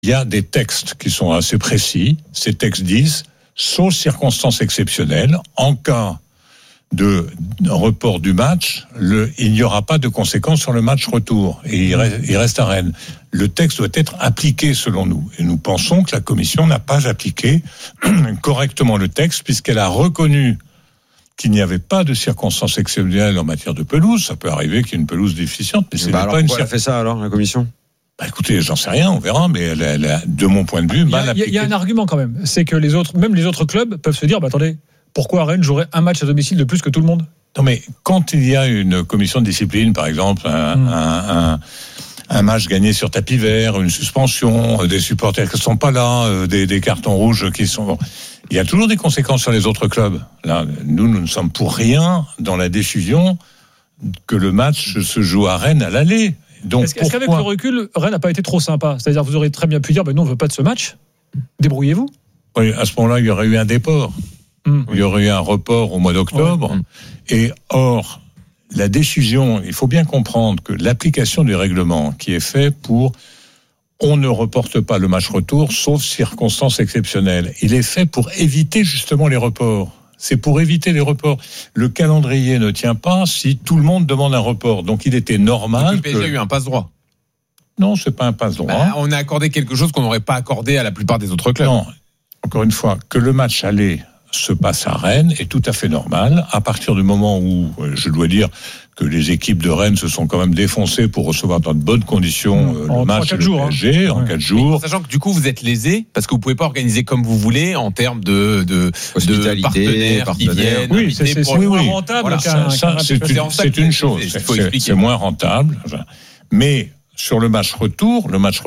il y a des textes qui sont assez précis. Ces textes disent, sauf circonstances exceptionnelles, en cas de report du match, il n'y aura pas de conséquences sur le match retour. Et il reste à Rennes. Le texte doit être appliqué selon nous. Et nous pensons que la commission n'a pas appliqué correctement le texte, puisqu'elle a reconnu qu'il n'y avait pas de circonstances exceptionnelles en matière de pelouse. Ça peut arriver qu'il y ait une pelouse déficiente, mais c'est alors pas une pourquoi elle a fait ça alors, la commission ? Écoutez, j'en sais rien, on verra, mais elle a, de mon point de vue, mal appliqué. Il y a un argument quand même, c'est que même les autres clubs peuvent se dire, attendez, pourquoi Rennes jouerait un match à domicile de plus que tout le monde ? Non, mais quand il y a une commission de discipline, par exemple, un match gagné sur tapis vert, une suspension, des supporters qui ne sont pas là, des cartons rouges qui sont... Il y a toujours des conséquences sur les autres clubs. Là, nous ne sommes pour rien dans la décision que le match se joue à Rennes à l'aller. Donc, est-ce qu'avec le recul, Rennes n'a pas été trop sympa ? C'est-à-dire, vous aurez très bien pu dire, nous, on ne veut pas de ce match. Débrouillez-vous. Oui, à ce moment-là, il y aurait eu un déport. Il y aurait eu un report au mois d'octobre. Et or, la décision, il faut bien comprendre que l'application du règlement qui est fait pour on ne reporte pas le match retour, sauf circonstances exceptionnelles. Il est fait pour éviter justement les reports. C'est pour éviter les reports. Le calendrier ne tient pas si tout le monde demande un report. Donc il était normal. Donc, le PSG a eu un passe-droit. Non, c'est pas un passe-droit. On a accordé quelque chose qu'on n'aurait pas accordé à la plupart des autres clubs. Non, encore une fois, que le match aller se passe à Rennes est tout à fait normal. À partir du moment où, je dois dire que les équipes de Rennes se sont quand même défoncées pour recevoir dans de bonnes conditions le match du PSG en 4 jours. Sachant que du coup vous êtes lésé parce que vous pouvez pas organiser comme vous voulez en termes de partenaires qui viennent. Oui, c'est moins rentable. Voilà, c'est une chose. C'est moins rentable. Mais sur le match retour,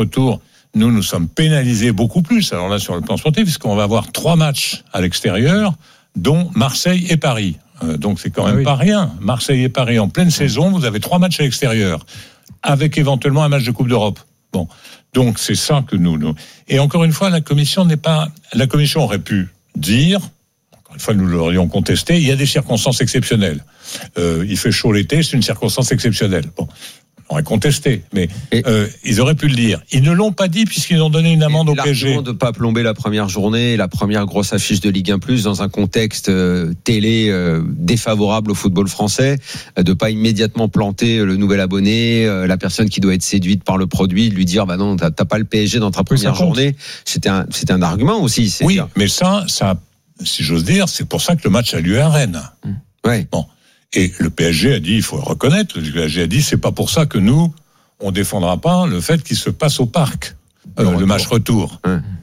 nous sommes pénalisés beaucoup plus. Alors là, sur le plan sportif, puisqu'on va avoir 3 matchs à l'extérieur, dont Marseille et Paris. Donc c'est quand même pas rien. Marseille et Paris en pleine saison, vous avez 3 matchs à l'extérieur, avec éventuellement un match de Coupe d'Europe. Bon, donc c'est ça que nous. Et encore une fois, la commission aurait pu dire, encore une fois, nous l'aurions contesté, il y a des circonstances exceptionnelles. Il fait chaud l'été, c'est une circonstance exceptionnelle. Bon. On aurait contesté, mais ils auraient pu le dire. Ils ne l'ont pas dit puisqu'ils ont donné une amende au PSG. L'argument de ne pas plomber la première journée, la première grosse affiche de Ligue 1+, dans un contexte télé défavorable au football français, de ne pas immédiatement planter le nouvel abonné, la personne qui doit être séduite par le produit, de lui dire non, t'as pas le PSG dans ta première journée. C'était un argument aussi. Oui, mais ça, si j'ose dire, c'est pour ça que le match a lieu à Rennes. Ouais. Bon. Et le PSG a dit, il faut le reconnaître, le PSG a dit, c'est pas pour ça que nous, on défendra pas le fait qu'il se passe au parc, le match retour.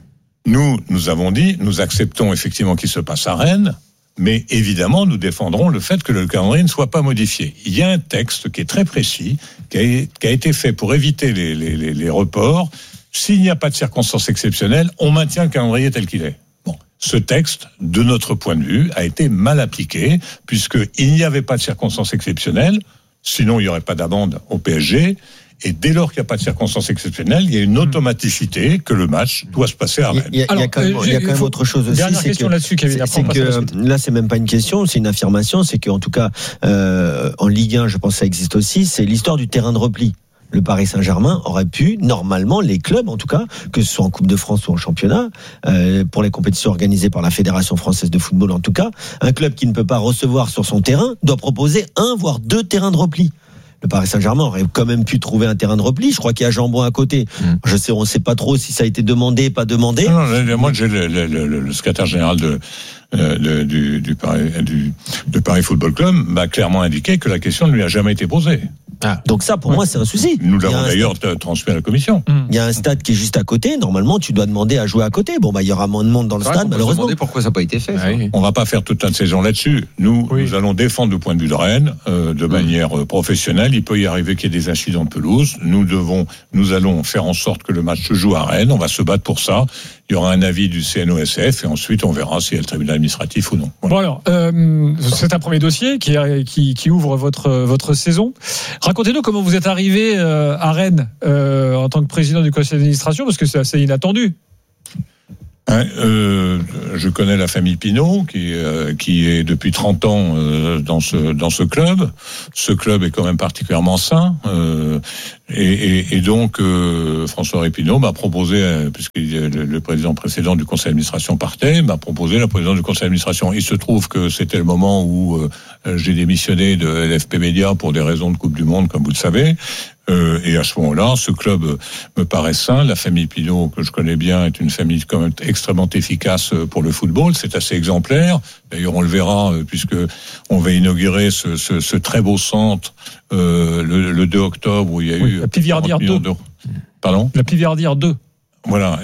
Nous avons dit, nous acceptons effectivement qu'il se passe à Rennes, mais évidemment, nous défendrons le fait que le calendrier ne soit pas modifié. Il y a un texte qui est très précis, qui a été fait pour éviter les reports. S'il n'y a pas de circonstances exceptionnelles, on maintient le calendrier tel qu'il est. Ce texte, de notre point de vue, a été mal appliqué, puisqu'il n'y avait pas de circonstances exceptionnelles, sinon il n'y aurait pas d'amende au PSG, et dès lors qu'il n'y a pas de circonstances exceptionnelles, il y a une automaticité que le match doit se passer à Rennes. Il y a quand même autre chose aussi. Dernière question là-dessus, Kevin. C'est que là, c'est même pas une question, c'est une affirmation, c'est qu'en tout cas, en Ligue 1, je pense que ça existe aussi, c'est l'histoire du terrain de repli. Le Paris Saint-Germain aurait pu, normalement, les clubs en tout cas, que ce soit en Coupe de France ou en championnat, pour les compétitions organisées par la Fédération française de football en tout cas, un club qui ne peut pas recevoir sur son terrain doit proposer 1 voire 2 terrains de repli. Le Paris Saint-Germain aurait quand même pu trouver un terrain de repli. Je crois qu'il y a Jambon à côté. On ne sait pas trop si ça a été demandé, pas demandé. Non, moi, j'ai le secrétaire général du Paris Football Club m'a clairement indiqué que la question ne lui a jamais été posée. Donc ça, pour moi, c'est un souci. Nous l'avons d'ailleurs transmis à la commission. Il y a un stade qui est juste à côté. Normalement, tu dois demander à jouer à côté. Bon, il y aura moins de monde dans le stade, malheureusement. On se demandait pourquoi ça n'a pas été fait. On va pas faire toute une saison là-dessus. Nous allons défendre le point de vue de Rennes de manière professionnelle. Il peut y arriver qu'il y ait des incidents de pelouse. Nous allons faire en sorte que le match se joue à Rennes. On va se battre pour ça. Il y aura un avis du CNOSF et ensuite on verra s'il y a le tribunal administratif ou non. Voilà. Bon alors, c'est un premier dossier qui ouvre votre saison. Racontez-nous comment vous êtes arrivé à Rennes en tant que président du conseil d'administration, parce que c'est assez inattendu. Je connais la famille Pinault qui est depuis 30 ans dans ce club. Ce club est quand même particulièrement sain. Et donc François Pinault m'a proposé, puisque le président précédent du conseil d'administration partait, m'a proposé la présidence du conseil d'administration. Il se trouve que c'était le moment où j'ai démissionné de LFP Média pour des raisons de Coupe du Monde, comme vous le savez. Et à ce moment-là, ce club me paraît sain. La famille Pinault, que je connais bien, est une famille quand même extrêmement efficace pour le football. C'est assez exemplaire. D'ailleurs, on le verra, puisque on va inaugurer ce très beau centre le 2 octobre, où il y a eu la Piviardière 2. Pardon ? La Piviardière 2. Voilà,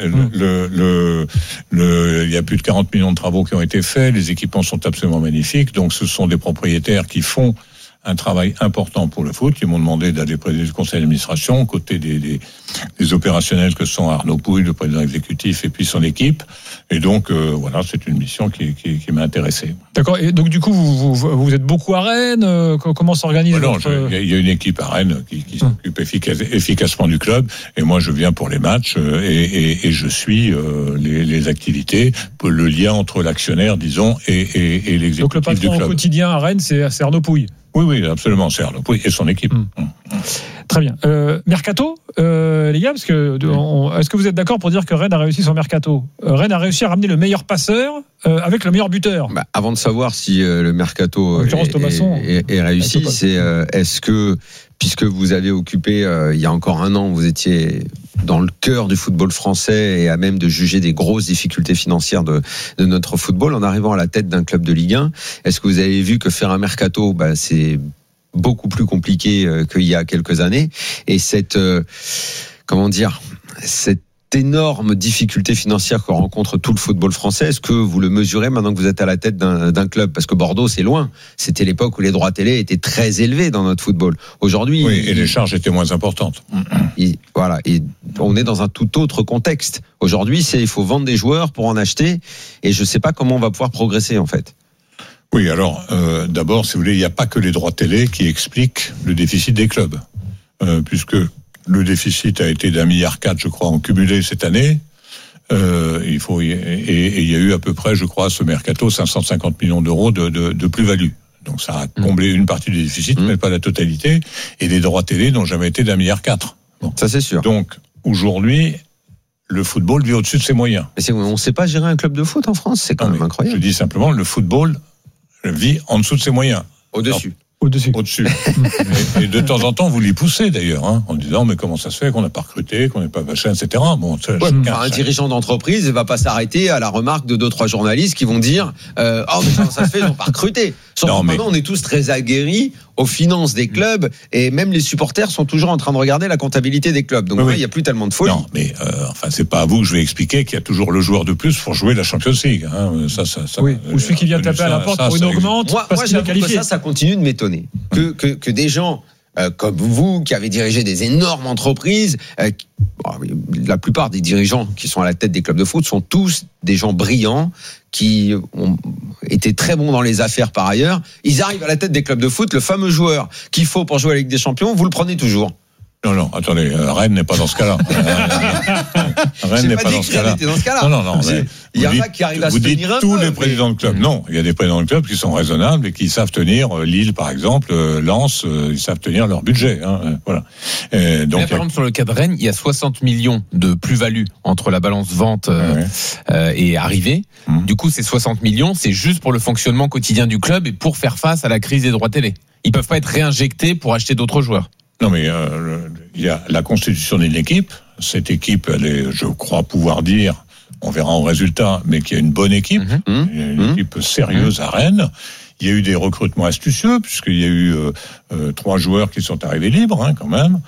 il y a plus de 40 millions de travaux qui ont été faits. Les équipements sont absolument magnifiques. Donc, ce sont des propriétaires qui font un travail important pour le foot, qui m'ont demandé d'aller présider le conseil d'administration, aux côtés des opérationnels que sont Arnaud Pouille, le président exécutif, et puis son équipe. Et donc, voilà, c'est une mission qui m'a intéressé. D'accord. Et donc, du coup, vous êtes beaucoup à Rennes. Comment s'organise votre... Il y a une équipe à Rennes qui s'occupe efficacement du club. Et moi, je viens pour les matchs et je suis les activités, le lien entre l'actionnaire, disons, et l'exécutif du club. Donc, le patron au quotidien à Rennes, c'est Arnaud Pouille. Oui, absolument, c'est Arnaud Pouille et son équipe. Très bien. Mercato, les gars, parce que est-ce que vous êtes d'accord pour dire que Rennes a réussi son mercato ? Rennes a réussi à ramener le meilleur passeur avec le meilleur buteur. Avant de savoir si le mercato est réussi, c'est est-ce que, puisque vous avez occupé il y a encore un an, vous étiez dans le cœur du football français et à même de juger des grosses difficultés financières de notre football en arrivant à la tête d'un club de Ligue 1, est-ce que vous avez vu que faire un mercato, c'est beaucoup plus compliqué qu'il y a quelques années, et cette énorme difficulté financière que rencontre tout le football français, est-ce que vous le mesurez maintenant que vous êtes à la tête d'un club ? Parce que Bordeaux, c'est loin. C'était l'époque où les droits télé étaient très élevés dans notre football. Aujourd'hui, et les charges étaient moins importantes. Voilà, et on est dans un tout autre contexte. Aujourd'hui, il faut vendre des joueurs pour en acheter, et je ne sais pas comment on va pouvoir progresser en fait. Oui, alors d'abord, si vous voulez, il n'y a pas que les droits télé qui expliquent le déficit des clubs, puisque le déficit a été d'1,4 milliard, je crois, en cumulé cette année. Il y a eu à peu près, je crois, ce mercato, 550 millions d'euros de plus-value. Donc ça a comblé une partie du déficit, mais pas la totalité. Et les droits télé n'ont jamais été d'1,4 milliard. Bon. Ça, c'est sûr. Donc aujourd'hui, le football vit au-dessus de ses moyens. Mais on ne sait pas gérer un club de foot en France, c'est quand même incroyable. Je dis simplement, le football vit en dessous de ses moyens. Au-dessus. Au-dessus. Et de temps en temps, vous l'y poussez d'ailleurs, en disant mais comment ça se fait qu'on n'a pas recruté, qu'on n'est pas machin, etc. Bon, un dirigeant d'entreprise ne va pas s'arrêter à la remarque de 2-3 journalistes qui vont dire mais comment ça se fait, ils n'ont pas recruté. Maintenant, on est tous très aguerris aux finances des clubs, et même les supporters sont toujours en train de regarder la comptabilité des clubs. Donc il n'y a plus tellement de folie. Non, mais c'est pas à vous que je vais expliquer qu'il y a toujours le joueur de plus pour jouer la Champions League. Ou celui qui vient taper à la porte pour une augmente. Moi j'avoue que ça continue de m'étonner. Que des gens comme vous, qui avez dirigé des énormes entreprises, la plupart des dirigeants qui sont à la tête des clubs de foot sont tous des gens brillants, qui ont été très bons dans les affaires par ailleurs. Ils arrivent à la tête des clubs de foot, le fameux joueur qu'il faut pour jouer à la Ligue des Champions, vous le prenez toujours. Non, attendez, Rennes n'est pas dans ce cas-là. Rennes n'est pas dans ce cas-là. Non. Il y en a qui arrivent à se tenir un peu. Tous les présidents de club. Non, il y a des présidents de club qui sont raisonnables et qui savent tenir, Lille par exemple, Lens, ils savent tenir leur budget. Voilà. Donc, par exemple, sur le cas de Rennes, il y a 60 millions de plus-value entre la balance vente et arrivée. Du coup, ces 60 millions, c'est juste pour le fonctionnement quotidien du club et pour faire face à la crise des droits télé. Ils peuvent pas être réinjectés pour acheter d'autres joueurs. Non, mais il y a la constitution d'une équipe. Cette équipe, elle est, je crois pouvoir dire, on verra en résultat, mais qu'il y a une bonne équipe, il y a une équipe sérieuse à Rennes. Il y a eu des recrutements astucieux, puisqu'il y a eu 3 joueurs qui sont arrivés libres, quand même,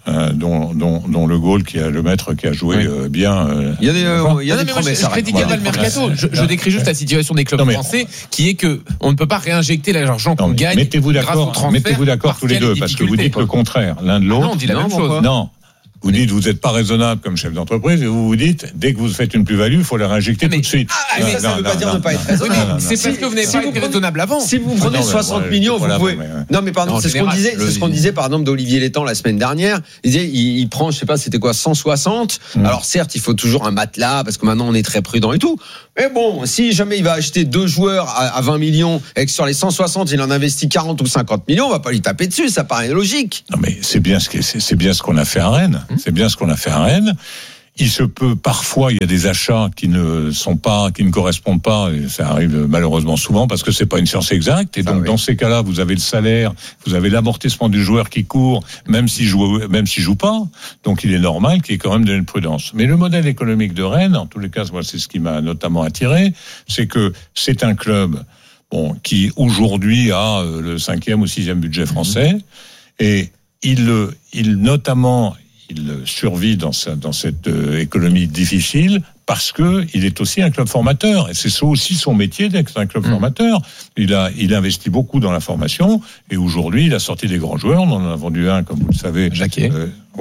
dont le goal le maître qui a joué bien. Il y a des promesses. Je critique pas le mercato. Je décris juste la situation des clubs français, qui est que on ne peut pas réinjecter l'argent qu'on gagne. Mettez-vous d'accord tous les deux, parce que vous dites le contraire l'un de l'autre. Non, on dit la même chose. Non. Vous dites, vous n'êtes pas raisonnable comme chef d'entreprise, et vous dites, dès que vous faites une plus-value, il faut la réinjecter tout de suite. Ça ne veut pas dire ne pas être raisonnable. C'est parce que vous n'avez pas été raisonnable avant. Si vous prenez 60 millions, vous pouvez. Non, mais pardon, c'est ce qu'on disait, par exemple, d'Olivier Létang la semaine dernière. Il disait, il prend, je sais pas, c'était quoi, 160. Alors, certes, il faut toujours un matelas, parce que maintenant, on est très prudent et tout. Mais bon, si jamais il va acheter 2 joueurs à 20 millions, et que sur les 160, il en investit 40 ou 50 millions, on va pas lui taper dessus, ça paraît logique. Non, mais c'est bien ce qu'on a fait à Rennes. C'est bien ce qu'on a fait à Rennes. Il se peut, parfois, il y a des achats qui ne correspondent pas, et ça arrive malheureusement souvent, parce que c'est pas une science exacte, et donc, dans ces cas-là, vous avez le salaire, vous avez l'amortissement du joueur qui court, même s'il joue pas. Donc, il est normal qu'il y ait quand même de la prudence. Mais le modèle économique de Rennes, en tous les cas, moi, c'est ce qui m'a notamment attiré, c'est que c'est un club, qui aujourd'hui a le 5e ou 6e budget français, et il survit dans cette économie difficile parce que il est aussi un club formateur, et c'est aussi son métier d'être un club formateur. Il investit beaucoup dans la formation, et aujourd'hui il a sorti des grands joueurs. On en a vendu un, comme vous le savez, Jacquet.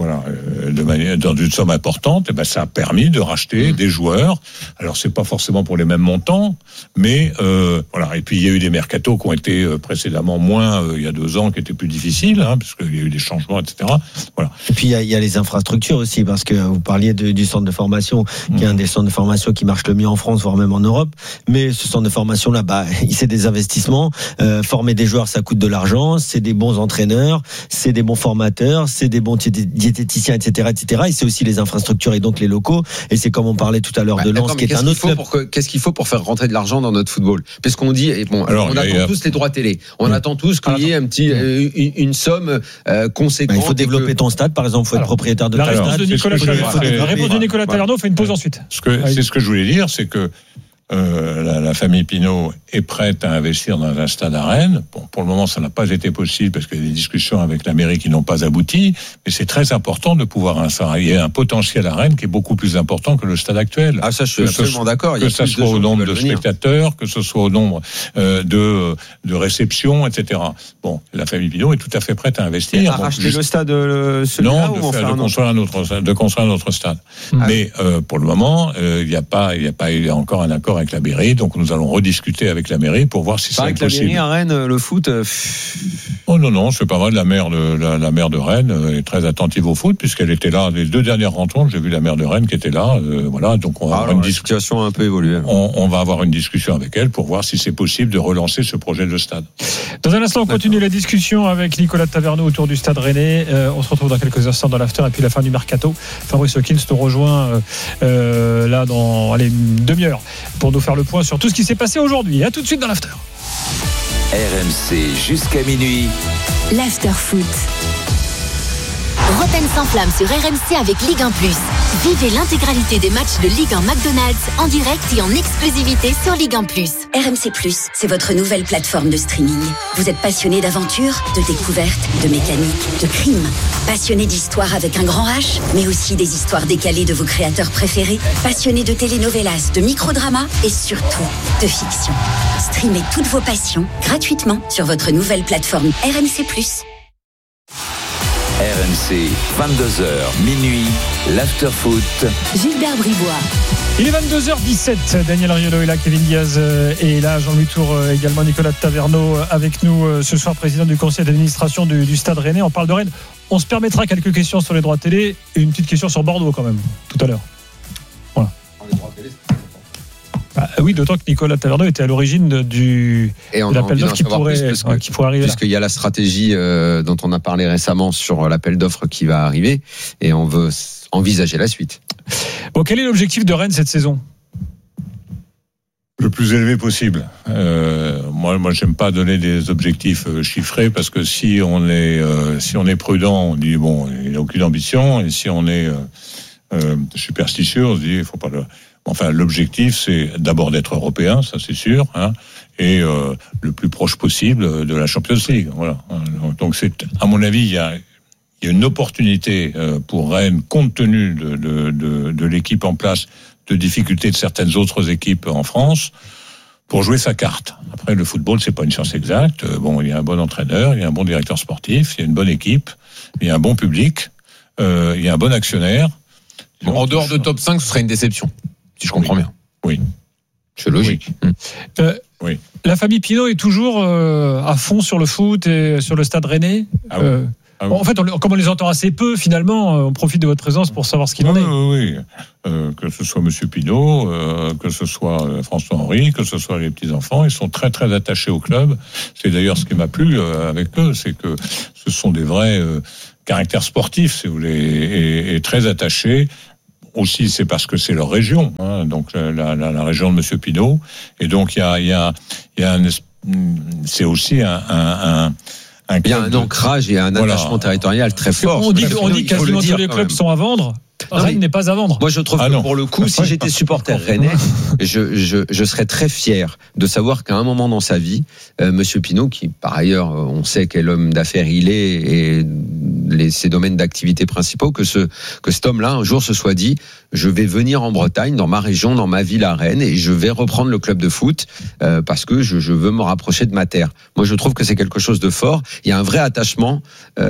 Dans une somme importante. Et ben ça a permis de racheter des joueurs. Alors c'est pas forcément pour les mêmes montants, mais voilà. Et puis il y a eu des mercatos qui ont été précédemment moins il y a 2 ans, qui étaient plus difficiles, puisqu'il y a eu des changements, etc. Voilà. Et puis il y a les infrastructures aussi, parce que vous parliez du centre de formation, qui est un des centres de formation qui marche le mieux en France, voire même en Europe. Mais ce centre de formation là, c'est des investissements. Former des joueurs, ça coûte de l'argent. C'est des bons entraîneurs, c'est des bons formateurs, c'est des bons diététiciens, etc., etc. Et c'est aussi les infrastructures et donc les locaux. Et c'est comme on parlait tout à l'heure de Lens, qui est un autre club. Qu'est-ce qu'il faut pour faire rentrer de l'argent dans notre football? Parce qu'on dit, on attend tous les droits télé. On attend tous qu'il y ait une somme conséquente. Il faut développer ton stade, par exemple. Il faut être propriétaire de ton stade. La réponse de Nicolas Taverneau fait une pause ensuite. C'est ce que je voulais dire, c'est que la famille Pinault est prête à investir dans un stade à Rennes. Bon, pour le moment, ça n'a pas été possible parce qu'il y a des discussions avec la mairie qui n'ont pas abouti. Mais c'est très important de pouvoir il y a un potentiel à Rennes qui est beaucoup plus important que le stade actuel. Ah, ça, je suis absolument d'accord. Que ce soit au nombre de spectateurs, que ce soit au nombre de réceptions, etc. Bon, la famille Pinault est tout à fait prête à investir. Racheter le stade, non, de construire un autre stade. Mais pour le moment, il y a encore un accord avec la mairie, donc nous allons rediscuter avec la mairie pour voir si c'est possible. Avec la mairie à Rennes, le foot. Oh non, c'est pas vrai. La maire de Rennes est très attentive au foot, puisqu'elle était là les 2 dernières rencontres. J'ai vu la maire de Rennes qui était là. Voilà, donc on va avoir une situation un peu évoluée. On va avoir une discussion avec elle pour voir si c'est possible de relancer ce projet de stade. Dans un instant, on continue la discussion avec Nicolas Taverneau autour du stade rennais. On se retrouve dans quelques instants dans l'after et puis la fin du mercato. Fabrice Hawkins te rejoint là dans une demi-heure pour nous faire le point sur tout ce qui s'est passé aujourd'hui. À tout de suite dans l'after. RMC jusqu'à minuit. L'after foot. Roten sans flamme sur RMC avec Ligue 1+. Vivez l'intégralité des matchs de Ligue 1 McDonald's en direct et en exclusivité sur Ligue 1+. RMC+, c'est votre nouvelle plateforme de streaming. Vous êtes passionné d'aventure, de découverte, de mécanique, de crime. Passionné d'histoire avec un grand H, mais aussi des histoires décalées de vos créateurs préférés. Passionné de telenovelas, de microdramas et surtout de fiction. Streamez toutes vos passions gratuitement sur votre nouvelle plateforme RMC+. RMC, 22h, minuit, l'after-foot. Gilbert Bribois. Il est 22h17. Daniel Riolo est là, Kevin Diaz est là, Jean-Louis Tour également, Nicolas Taverneau avec nous ce soir, président du conseil d'administration du Stade Rennais. On parle de Rennes. On se permettra quelques questions sur les droits télé et une petite question sur Bordeaux quand même, tout à l'heure. Voilà. Oui, d'autant que Nicolas Taverneau était à l'origine de l'appel d'offres qui pourrait arriver. Puisqu'il y a la stratégie dont on a parlé récemment sur l'appel d'offres qui va arriver et on veut envisager la suite. Bon, quel est l'objectif de Rennes cette saison ? Le plus élevé possible. Moi, j'aime pas donner des objectifs chiffrés parce que si on est prudent, on dit bon, il n'a aucune ambition, et si on est superstitieux, on se dit il faut pas le. Enfin, l'objectif, c'est d'abord d'être européen, ça c'est sûr, et le plus proche possible de la Champions League. Voilà. Donc, à mon avis, il y a une opportunité pour Rennes, compte tenu de l'équipe en place, de difficultés de certaines autres équipes en France, pour jouer sa carte. Après, le football, c'est pas une science exacte. Bon, il y a un bon entraîneur, il y a un bon directeur sportif, il y a une bonne équipe, il y a un bon public. il y a un bon actionnaire. En dehors de top 5, ce serait une déception, si je comprends bien. Oui. C'est logique. Oui. La famille Pinault est toujours à fond sur le foot et sur le Stade Rennais. En fait, comme on les entend assez peu, finalement, on profite de votre présence pour savoir ce qu'il en est. Oui. Que ce soit Monsieur Pinault, que ce soit François-Henri, que ce soit les petits-enfants, ils sont très très attachés au club. C'est d'ailleurs ce qui m'a plu avec eux, c'est que ce sont des vrais caractères sportifs, si vous voulez, et très attachés. Aussi, c'est parce que c'est leur région, hein, donc la région de Monsieur Pinault, et donc il y a c'est aussi il y a un ancrage et un attachement territorial très fort. On dit quasiment tous les clubs sont à vendre. Rennes n'est pas à vendre. Moi, je trouve que pour le coup, si j'étais supporter rennais, je serais très fier de savoir qu'à un moment dans sa vie, Monsieur Pinault, qui par ailleurs, on sait quel homme d'affaires il est et ses domaines d'activité principaux, que cet homme-là, un jour, se soit dit, je vais venir en Bretagne, dans ma région, dans ma ville à Rennes, et je vais reprendre le club de foot parce que je veux me rapprocher de ma terre. Moi, je trouve que c'est quelque chose de fort. Il y a un vrai attachement,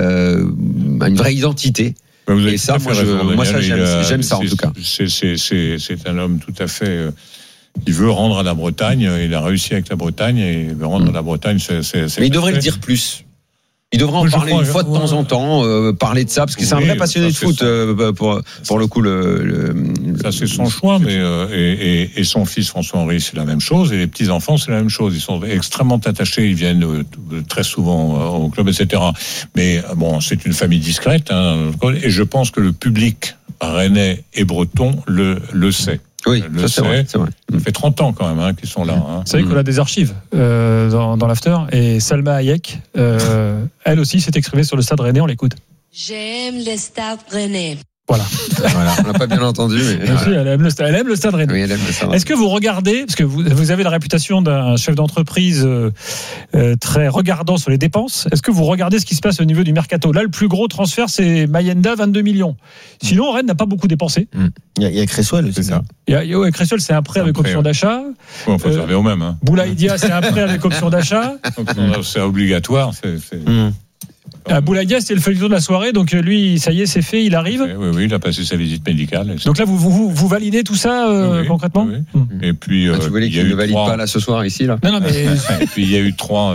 une vraie identité. Et ça, j'aime ça en tout cas. C'est un homme tout à fait qui veut rendre à la Bretagne. Il a réussi avec la Bretagne et il veut rendre à la Bretagne. Mais il devrait le dire plus. Il devrait en parler une fois de temps en temps, parler de ça, parce que c'est un vrai passionné de foot pour le coup. Ça c'est son choix, mais et son fils François-Henri, c'est la même chose, et les petits enfants, c'est la même chose. Ils sont extrêmement attachés, ils viennent très souvent au club, etc. Mais bon, c'est une famille discrète, hein, et je pense que le public rennais et breton le sait. Oui, c'est vrai. Ça fait 30 ans quand même qu'ils sont là. Hein. Vous savez qu'on a des archives dans l'after, et Salma Hayek, elle aussi s'est exprimée sur le Stade Rennais, on l'écoute. J'aime le Stade Rennais. Voilà. On n'a pas bien entendu. Mais... Elle aime le Stade Rennais. Oui, elle aime le Stade. Est-ce que vous regardez, parce que vous avez la réputation d'un chef d'entreprise très regardant sur les dépenses, est-ce que vous regardez ce qui se passe au niveau du mercato? Là, le plus gros transfert, c'est Mayenda, 22 millions. Sinon, Rennes n'a pas beaucoup dépensé. Il y a Cressuel aussi. C'est ça. Cressuel, c'est un prêt avec option d'achat. On peut servir au même. Hein. Boulaïdia, c'est un prêt avec option d'achat. C'est obligatoire. Boulaïdia, c'était le feuilleton de la soirée, donc lui, ça y est, c'est fait, il arrive. Oui, il a passé sa visite médicale. Donc là, vous validez tout ça concrètement. Oui. Et puis, tu voulais qu'il ne valide pas là ce soir ici là. Non, mais et puis il y a eu trois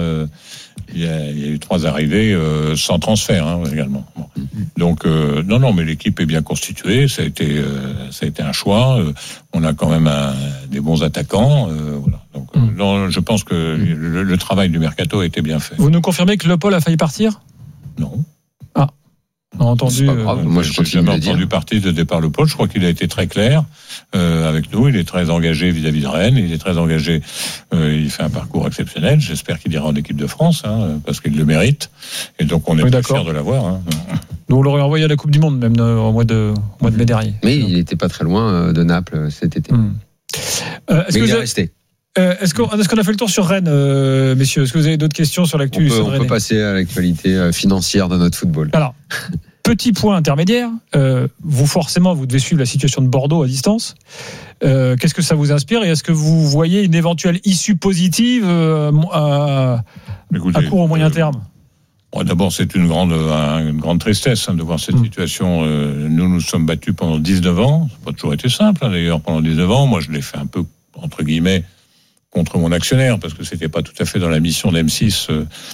arrivées sans transfert également. Bon. Donc non, mais l'équipe est bien constituée. Ça a été un choix. On a quand même des bons attaquants. Voilà. Donc non, je pense que le travail du mercato a été bien fait. Vous nous confirmez que Le Paul a failli partir? Non. Ah, on a entendu. C'est pas grave. Moi, je n'ai jamais entendu partir de départ Le Paul. Je crois qu'il a été très clair avec nous. Il est très engagé vis-à-vis de Rennes. Il est très engagé. Il fait un parcours exceptionnel. J'espère qu'il ira en équipe de France parce qu'il le mérite. Et donc on est très fiers de l'avoir. Nous, on l'aurait envoyé à la Coupe du Monde même au mois de mai dernier. Mais il n'était pas très loin de Naples cet été. Mais il est resté. Est-ce qu'on a fait le tour sur Rennes, messieurs? Est-ce que vous avez d'autres questions sur l'actu? On peut passer à l'actualité financière de notre football. Alors, petit point intermédiaire. Vous devez suivre la situation de Bordeaux à distance. Qu'est-ce que ça vous inspire, et est-ce que vous voyez une éventuelle issue positive à court ou moyen terme? D'abord, c'est une grande tristesse de voir cette situation. Nous sommes battus pendant 19 ans. Ça n'a pas toujours été simple, d'ailleurs, pendant 19 ans. Moi, je l'ai fait un peu, entre guillemets, contre mon actionnaire, parce que c'était pas tout à fait dans la mission d'M6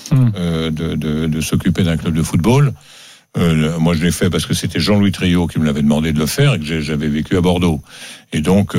de s'occuper d'un club de football. Moi, je l'ai fait parce que c'était Jean-Louis Triot qui me l'avait demandé de le faire et que j'avais vécu à Bordeaux. Et donc,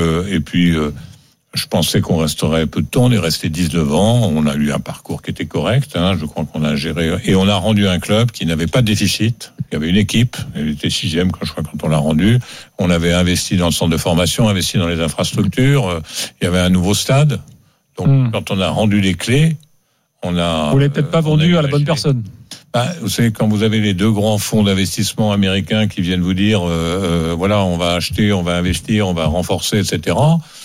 je pensais qu'on resterait peu de temps. On est resté 19 ans. On a eu un parcours qui était correct. Je crois qu'on a géré et on a rendu un club qui n'avait pas de déficit. Il y avait une équipe. Elle était 6e quand on l'a rendu. On avait investi dans le centre de formation, investi dans les infrastructures. Il y avait un nouveau stade. Donc, quand on a rendu les clés, on a... Vous l'avez peut-être pas vendu à la bonne personne. Vous savez, quand vous avez les deux grands fonds d'investissement américains qui viennent vous dire, voilà, on va acheter, on va investir, on va renforcer, etc.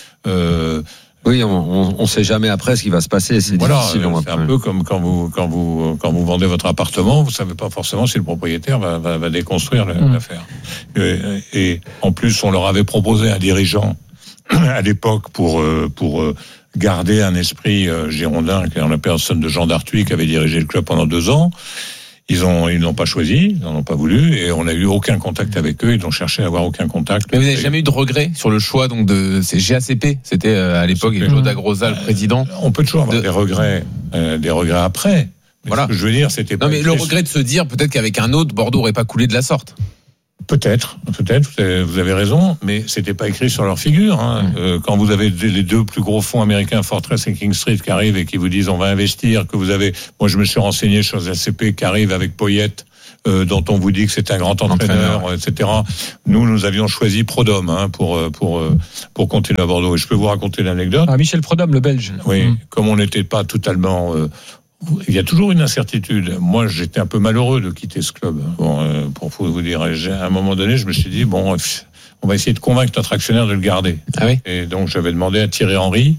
Oui, on sait jamais après ce qui va se passer. C'est difficile. C'est un peu comme quand vous vendez votre appartement, vous savez pas forcément si le propriétaire va déconstruire l'affaire. Et en plus, on leur avait proposé un dirigeant à l'époque pour garder un esprit girondin, qui est en la personne de Jean Dartuy, qui avait dirigé le club pendant 2 ans. Ils n'ont pas choisi, ils n'en ont pas voulu, et on n'a eu aucun contact avec eux. Ils ont cherché à avoir aucun contact. Mais vous n'avez jamais eu de regret sur le choix donc c'est GACP, c'était à l'époque Claude Agrosa le président. On peut toujours avoir des regrets après. Mais voilà. Ce que je veux dire, c'était pas. Non, mais le regret de se dire peut-être qu'avec un autre, Bordeaux aurait pas coulé de la sorte. Peut-être, vous avez raison, mais c'était pas écrit sur leur figure. Quand vous avez les deux plus gros fonds américains, Fortress et King Street, qui arrivent et qui vous disent on va investir, que vous avez, moi je me suis renseigné sur les ACP qui arrivent avec Poyet, dont on vous dit que c'est un grand entraîneur, etc. Nous avions choisi Prodhomme pour continuer à Bordeaux. Et je peux vous raconter l'anecdote. Michel Prodhomme, le Belge. Oui, comme on n'était pas totalement. Il y a toujours une incertitude. Moi, j'étais un peu malheureux de quitter ce club. Pour vous dire, à un moment donné, je me suis dit on va essayer de convaincre notre actionnaire de le garder. Ah oui. Et donc, j'avais demandé à Thierry Henry,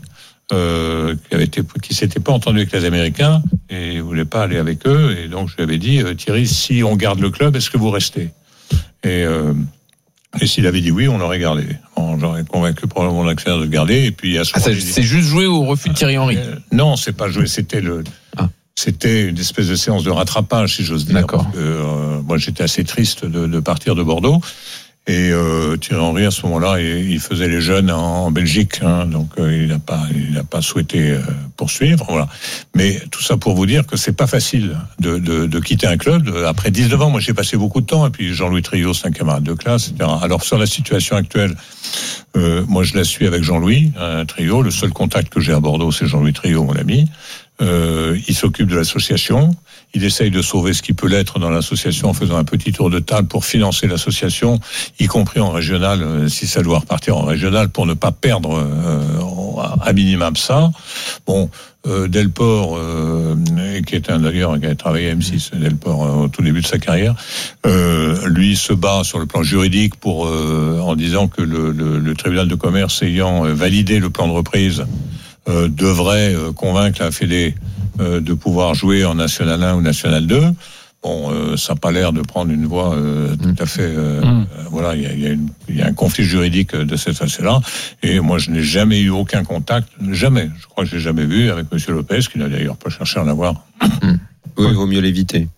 qui s'était pas entendu avec les Américains et il voulait pas aller avec eux. Et donc, je lui avais dit, Thierry, si on garde le club, est-ce que vous restez ? Et s'il avait dit oui, on l'aurait gardé. J'aurais convaincu probablement mon actionnaire de le garder. Et puis à ce moment, c'est juste joué au refus de Thierry Henry. Non, c'est pas joué. C'était une espèce de séance de rattrapage, si j'ose dire. D'accord. Parce que, moi, j'étais assez triste de partir de Bordeaux. Et Thierry Henry, à ce moment-là, il faisait les jeunes en Belgique, donc il n'a pas souhaité poursuivre. Voilà. Mais tout ça pour vous dire que c'est pas facile de quitter un club. Après 19 ans, moi j'ai passé beaucoup de temps, et puis Jean-Louis Trio, c'est un camarade de classe, etc. Alors sur la situation actuelle, moi je la suis avec Jean-Louis Trio. Le seul contact que j'ai à Bordeaux, c'est Jean-Louis Trio, mon ami. Il s'occupe de l'association. Il essaye de sauver ce qui peut l'être dans l'association en faisant un petit tour de table pour financer l'association, y compris en régional, si ça doit repartir en régional, pour ne pas perdre à minimum ça. Bon, Delport, qui est d'ailleurs qui a travaillé à M6, Delport au tout début de sa carrière, lui se bat sur le plan juridique en disant que le tribunal de commerce ayant validé le plan de reprise devrait convaincre la Fédé de pouvoir jouer en National 1 ou National 2. Bon, ça n'a pas l'air de prendre une voie tout à fait. Voilà, il y a un conflit juridique de cette façon-là. Et moi, je n'ai jamais eu aucun contact, jamais. Je crois que je l'ai jamais vu avec Monsieur Lopez, qui n'a d'ailleurs pas cherché à en avoir. Oui, il vaut mieux l'éviter.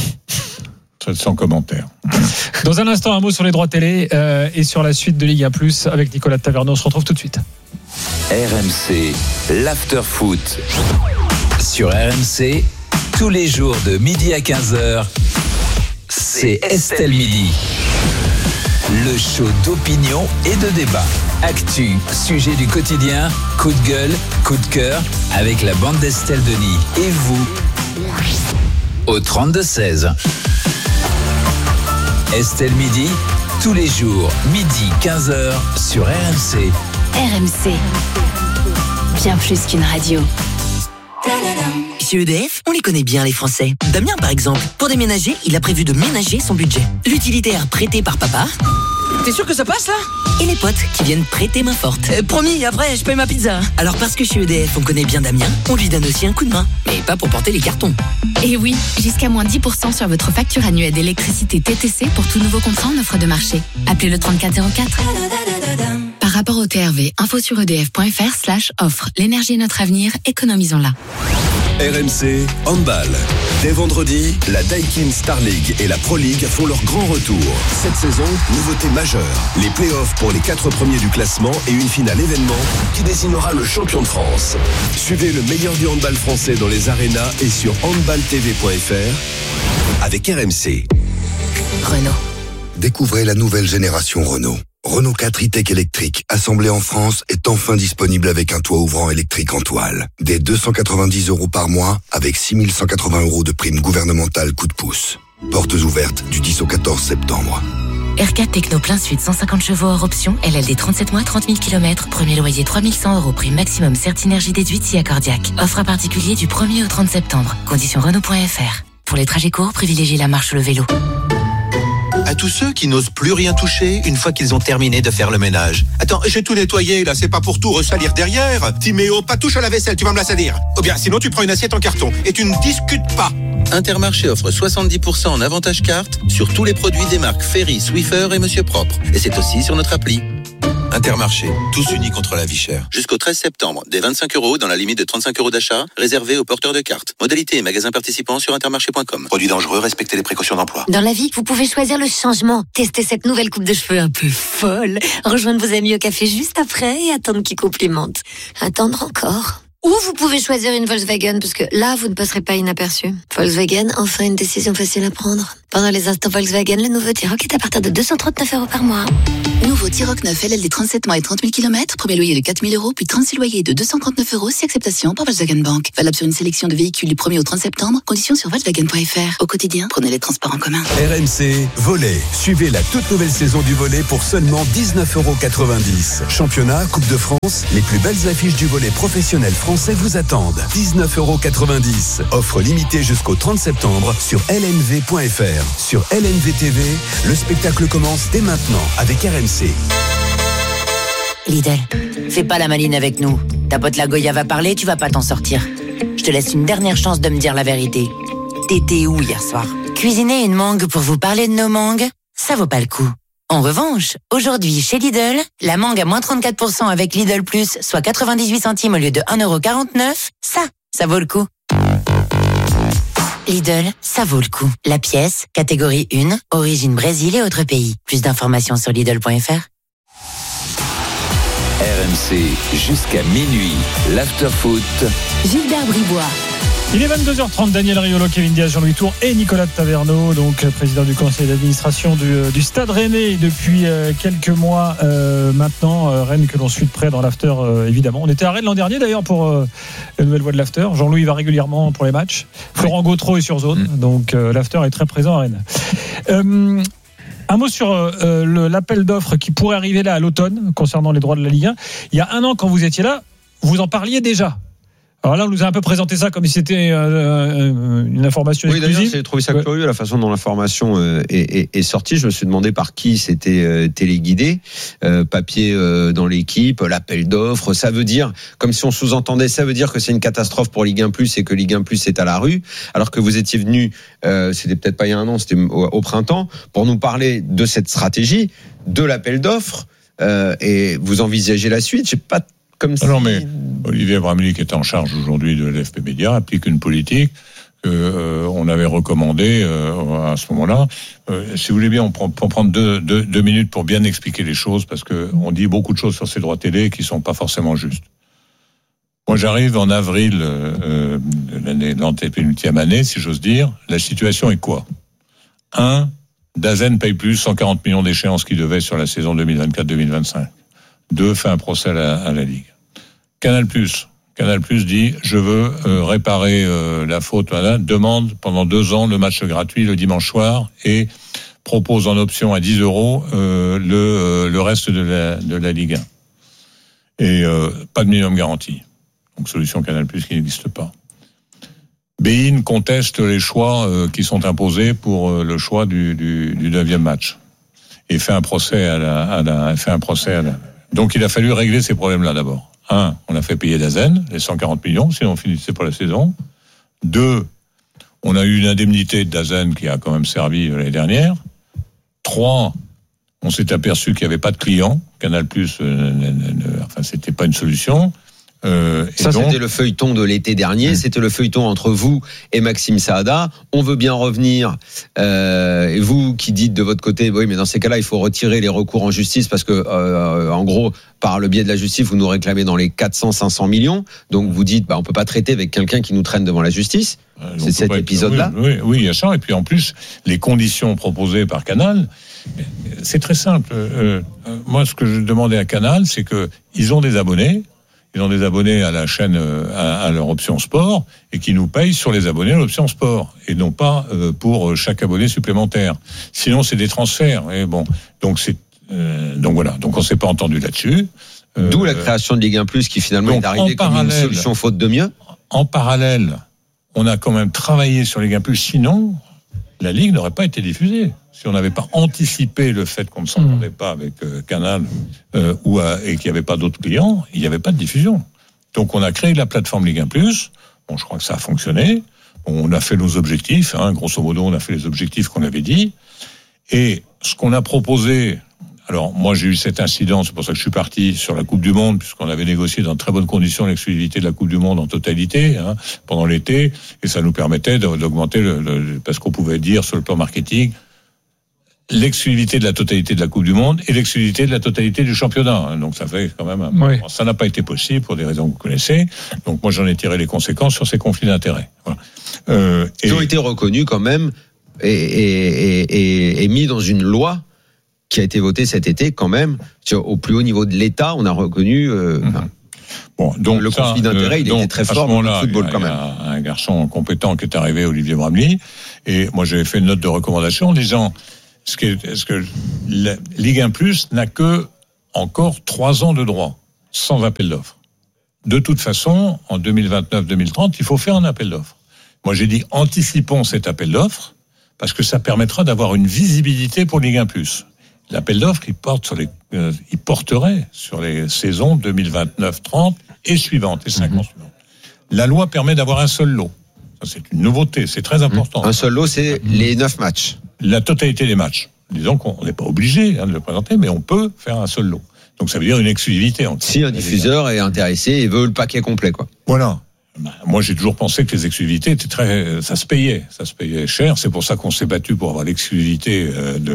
Sans commentaire. Dans un instant, un mot sur les droits télé et sur la suite de Ligue 1+, avec Nicolas Taverneau. On se retrouve tout de suite. RMC, l'after-foot. Sur RMC, tous les jours de midi à 15h, c'est Estelle Midi. Le show d'opinion et de débat. Actu, sujet du quotidien, coup de gueule, coup de cœur, avec la bande d'Estelle Denis. Et vous, au 32-16. Estelle Midi, tous les jours, midi 15h, sur RMC. RMC, bien plus qu'une radio. Chez EDF, on les connaît bien les Français. Damien par exemple, pour déménager, il a prévu de ménager son budget. L'utilitaire prêté par papa. T'es sûr que ça passe là ? Et les potes qui viennent prêter main forte. Promis, après je paye ma pizza. Alors parce que chez EDF on connaît bien Damien, on lui donne aussi un coup de main. Mais pas pour porter les cartons. Et oui, jusqu'à moins 10% sur votre facture annuelle d'électricité TTC pour tout nouveau contrat en offre de marché. Appelez le 3404. Par rapport au TRV, info sur edf.fr/offre. L'énergie est notre avenir, économisons-la. RMC Handball. Dès vendredi, la Daikin Star League et la Pro League font leur grand retour. Cette saison, nouveauté majeure. Les playoffs pour les 4 premiers du classement et une finale événement qui désignera le champion de France. Suivez le meilleur du handball français dans les arénas et sur handballtv.fr avec RMC. Renault. Découvrez la nouvelle génération Renault. Renault 4 e-Tech électrique, assemblé en France, est enfin disponible avec un toit ouvrant électrique en toile. Dès 290 € par mois, avec 6 180 € de prime gouvernementale coup de pouce. Portes ouvertes du 10 au 14 septembre. R4 Techno plein sud, 150 chevaux hors option, LLD 37 mois, 30 000 km, premier loyer 3 100 €, prime maximum Certinergie déduite si accordiaque. Offre à particulier du 1er au 30 septembre. Conditions Renault.fr. Pour les trajets courts, privilégiez la marche ou le vélo. À tous ceux qui n'osent plus rien toucher une fois qu'ils ont terminé de faire le ménage. Attends, j'ai tout nettoyé, là, c'est pas pour tout ressalir derrière. Timéo, pas touche à la vaisselle, tu vas me la salir. Ou bien, sinon tu prends une assiette en carton et tu ne discutes pas. Intermarché offre 70% en avantage carte sur tous les produits des marques Ferry, Swiffer et Monsieur Propre. Et c'est aussi sur notre appli. Intermarché, tous unis contre la vie chère. Jusqu'au 13 septembre, des 25 € dans la limite de 35 € d'achat, réservés aux porteurs de cartes. Modalité et magasins participants sur intermarché.com. Produit dangereux, respectez les précautions d'emploi. Dans la vie, vous pouvez choisir le changement. Testez cette nouvelle coupe de cheveux un peu folle. Rejoindre vos amis au café juste après et attendre qu'ils complimentent. Attendre encore. Ou vous pouvez choisir une Volkswagen, parce que là, vous ne passerez pas inaperçu. Volkswagen, enfin une décision facile à prendre. Pendant les instants Volkswagen, le nouveau T-Roc est à partir de 239 € par mois. Nouveau T-Roc 9 LLD 37 mois et 30 000 km, premier loyer de 4 000 €, puis 36 loyers de 239 € si acceptation par Volkswagen Bank. Valable sur une sélection de véhicules du 1er au 30 septembre. Conditions sur Volkswagen.fr. Au quotidien, prenez les transports en commun. RMC Volley. Suivez la toute nouvelle saison du volley pour seulement 19,90 €. Championnat, Coupe de France, les plus belles affiches du volley professionnel français vous attendent. 19,90 €. Offre limitée jusqu'au 30 septembre sur lnv.fr. Sur LNV TV, le spectacle commence dès maintenant avec RMC. Lidl, fais pas la maline avec nous. Ta pote la Goya va parler, tu vas pas t'en sortir. Je te laisse une dernière chance de me dire la vérité. T'étais où hier soir? Cuisiner une mangue pour vous parler de nos mangues, ça vaut pas le coup. En revanche, aujourd'hui chez Lidl, la mangue à moins 34% avec Lidl Plus, soit 98 centimes au lieu de 1,49 €, ça vaut le coup. Lidl, ça vaut le coup. La pièce, catégorie 1, origine Brésil et autres pays. Plus d'informations sur Lidl.fr. RMC jusqu'à minuit, l'after-foot. Gilbert Bribois. Il est 22h30, Daniel Riolo, Kevin Diaz, Jean-Louis Tour et Nicolas Taverneau, donc président du conseil d'administration du Stade Rennais depuis quelques mois maintenant. Rennes que l'on suit de près dans l'after, évidemment. On était à Rennes l'an dernier d'ailleurs pour la nouvelle voie de l'after. Jean-Louis va régulièrement pour les matchs. Florent Gautreau est sur zone, donc l'after est très présent à Rennes. Un mot sur l'appel d'offres qui pourrait arriver là à l'automne concernant les droits de la Ligue 1. Il y a un an, quand vous étiez là, vous en parliez déjà. Alors là, on nous a un peu présenté ça comme si c'était une information exclusive. Oui, d'ailleurs, j'ai trouvé ça curieux, la façon dont l'information est sortie. Je me suis demandé par qui c'était téléguidé. Papier dans l'équipe, l'appel d'offres. Ça veut dire, comme si on sous-entendait, ça veut dire que c'est une catastrophe pour Ligue 1+, et que Ligue 1+, est à la rue. Alors que vous étiez venu, c'était peut-être pas il y a un an, c'était au printemps, pour nous parler de cette stratégie, de l'appel d'offres, et vous envisagez la suite. J'ai pas comme si... Non, mais Olivier Bramley, qui est en charge aujourd'hui de l'FP Média, applique une politique qu'on avait recommandée à ce moment-là. Si vous voulez bien, on peut prendre deux minutes pour bien expliquer les choses, parce qu'on dit beaucoup de choses sur ces droits télé qui ne sont pas forcément justes. Moi, j'arrive en avril de l'antépénultième année, si j'ose dire. La situation est quoi ? 1. Dazen paye plus 140 millions d'échéances qu'il devait sur la saison 2024-2025. 2. Fait un procès à la Ligue. Canal+ dit je veux réparer la faute, demande pendant 2 ans le match gratuit le dimanche soir et propose en option à 10 € le reste de la Ligue 1. Et pas de minimum garantie. Donc solution Canal+ qui n'existe pas. Bein conteste les choix qui sont imposés pour le choix du 9e match et fait un procès à la. Donc il a fallu régler ces problèmes-là d'abord. 1, on a fait payer Dazen, les 140 millions, sinon on finissait pas la saison. 2, on a eu une indemnité de Dazen qui a quand même servi l'année dernière. 3, on s'est aperçu qu'il n'y avait pas de clients. Canal+, c'était pas une solution. Ça, donc, c'était le feuilleton de l'été dernier. C'était le feuilleton entre vous et Maxime Saada. On veut bien revenir. Et vous qui dites de votre côté, oui, mais dans ces cas-là, il faut retirer les recours en justice parce que, en gros, par le biais de la justice, vous nous réclamez dans les 400-500 millions. Donc vous dites, on peut pas traiter avec quelqu'un qui nous traîne devant la justice. C'est cet épisode-là. Oui, il y a ça. Et puis en plus, les conditions proposées par Canal, c'est très simple. Moi, ce que je demandais à Canal, c'est que ils ont des abonnés. Ils ont des abonnés à la chaîne, à leur option sport, et qui nous payent sur les abonnés à l'option sport, et non pas pour chaque abonné supplémentaire. Sinon, c'est des transferts. Et bon, donc voilà. Donc on s'est pas entendu là-dessus. D'où la création de Ligue 1+, qui finalement est arrivée comme une solution faute de mieux. En parallèle, on a quand même travaillé sur Ligue 1+. Sinon, la Ligue n'aurait pas été diffusée. Si on n'avait pas anticipé le fait qu'on ne s'entendait pas avec Canal et qu'il n'y avait pas d'autres clients, il n'y avait pas de diffusion. Donc on a créé la plateforme Ligue 1+. Bon, je crois que ça a fonctionné. On a fait nos objectifs. Grosso modo, on a fait les objectifs qu'on avait dit. Et ce qu'on a proposé Alors, moi, j'ai eu cet incident, c'est pour ça que je suis parti sur la Coupe du Monde, puisqu'on avait négocié dans de très bonnes conditions l'exclusivité de la Coupe du Monde en totalité, pendant l'été, et ça nous permettait d'augmenter parce qu'on pouvait dire sur le plan marketing, l'exclusivité de la totalité de la Coupe du Monde et l'exclusivité de la totalité du championnat. Donc, ça fait quand même ça n'a pas été possible pour des raisons que vous connaissez. Donc, moi, j'en ai tiré les conséquences sur ces conflits d'intérêts. Voilà. Ils ont été reconnus quand même et mis dans une loi qui a été votée cet été quand même. Au plus haut niveau de l'État, on a reconnu bon, donc le conflit d'intérêts, il était très fort dans le football quand même. Il y a un garçon compétent qui est arrivé, Olivier Bramley, et moi j'avais fait une note de recommandation en disant ce que la Ligue 1+ n'a que encore 3 ans de droit, sans appel d'offres. De toute façon, en 2029-2030, il faut faire un appel d'offres. Moi j'ai dit anticipons cet appel d'offres, parce que ça permettra d'avoir une visibilité pour Ligue 1+. L'appel d'offres, il porterait sur les saisons 2029-30 et suivantes, et 5 ans suivants. La loi permet d'avoir un seul lot. Ça, c'est une nouveauté, c'est très important. Un seul lot, c'est les 9 matchs. La totalité des matchs. Disons qu'on n'est pas obligé de le présenter, mais on peut faire un seul lot. Donc ça veut dire une exclusivité. Si un diffuseur est intéressé et veut le paquet complet, quoi. Voilà. Moi, j'ai toujours pensé que les exclusivités étaient ça se payait cher. C'est pour ça qu'on s'est battu pour avoir l'exclusivité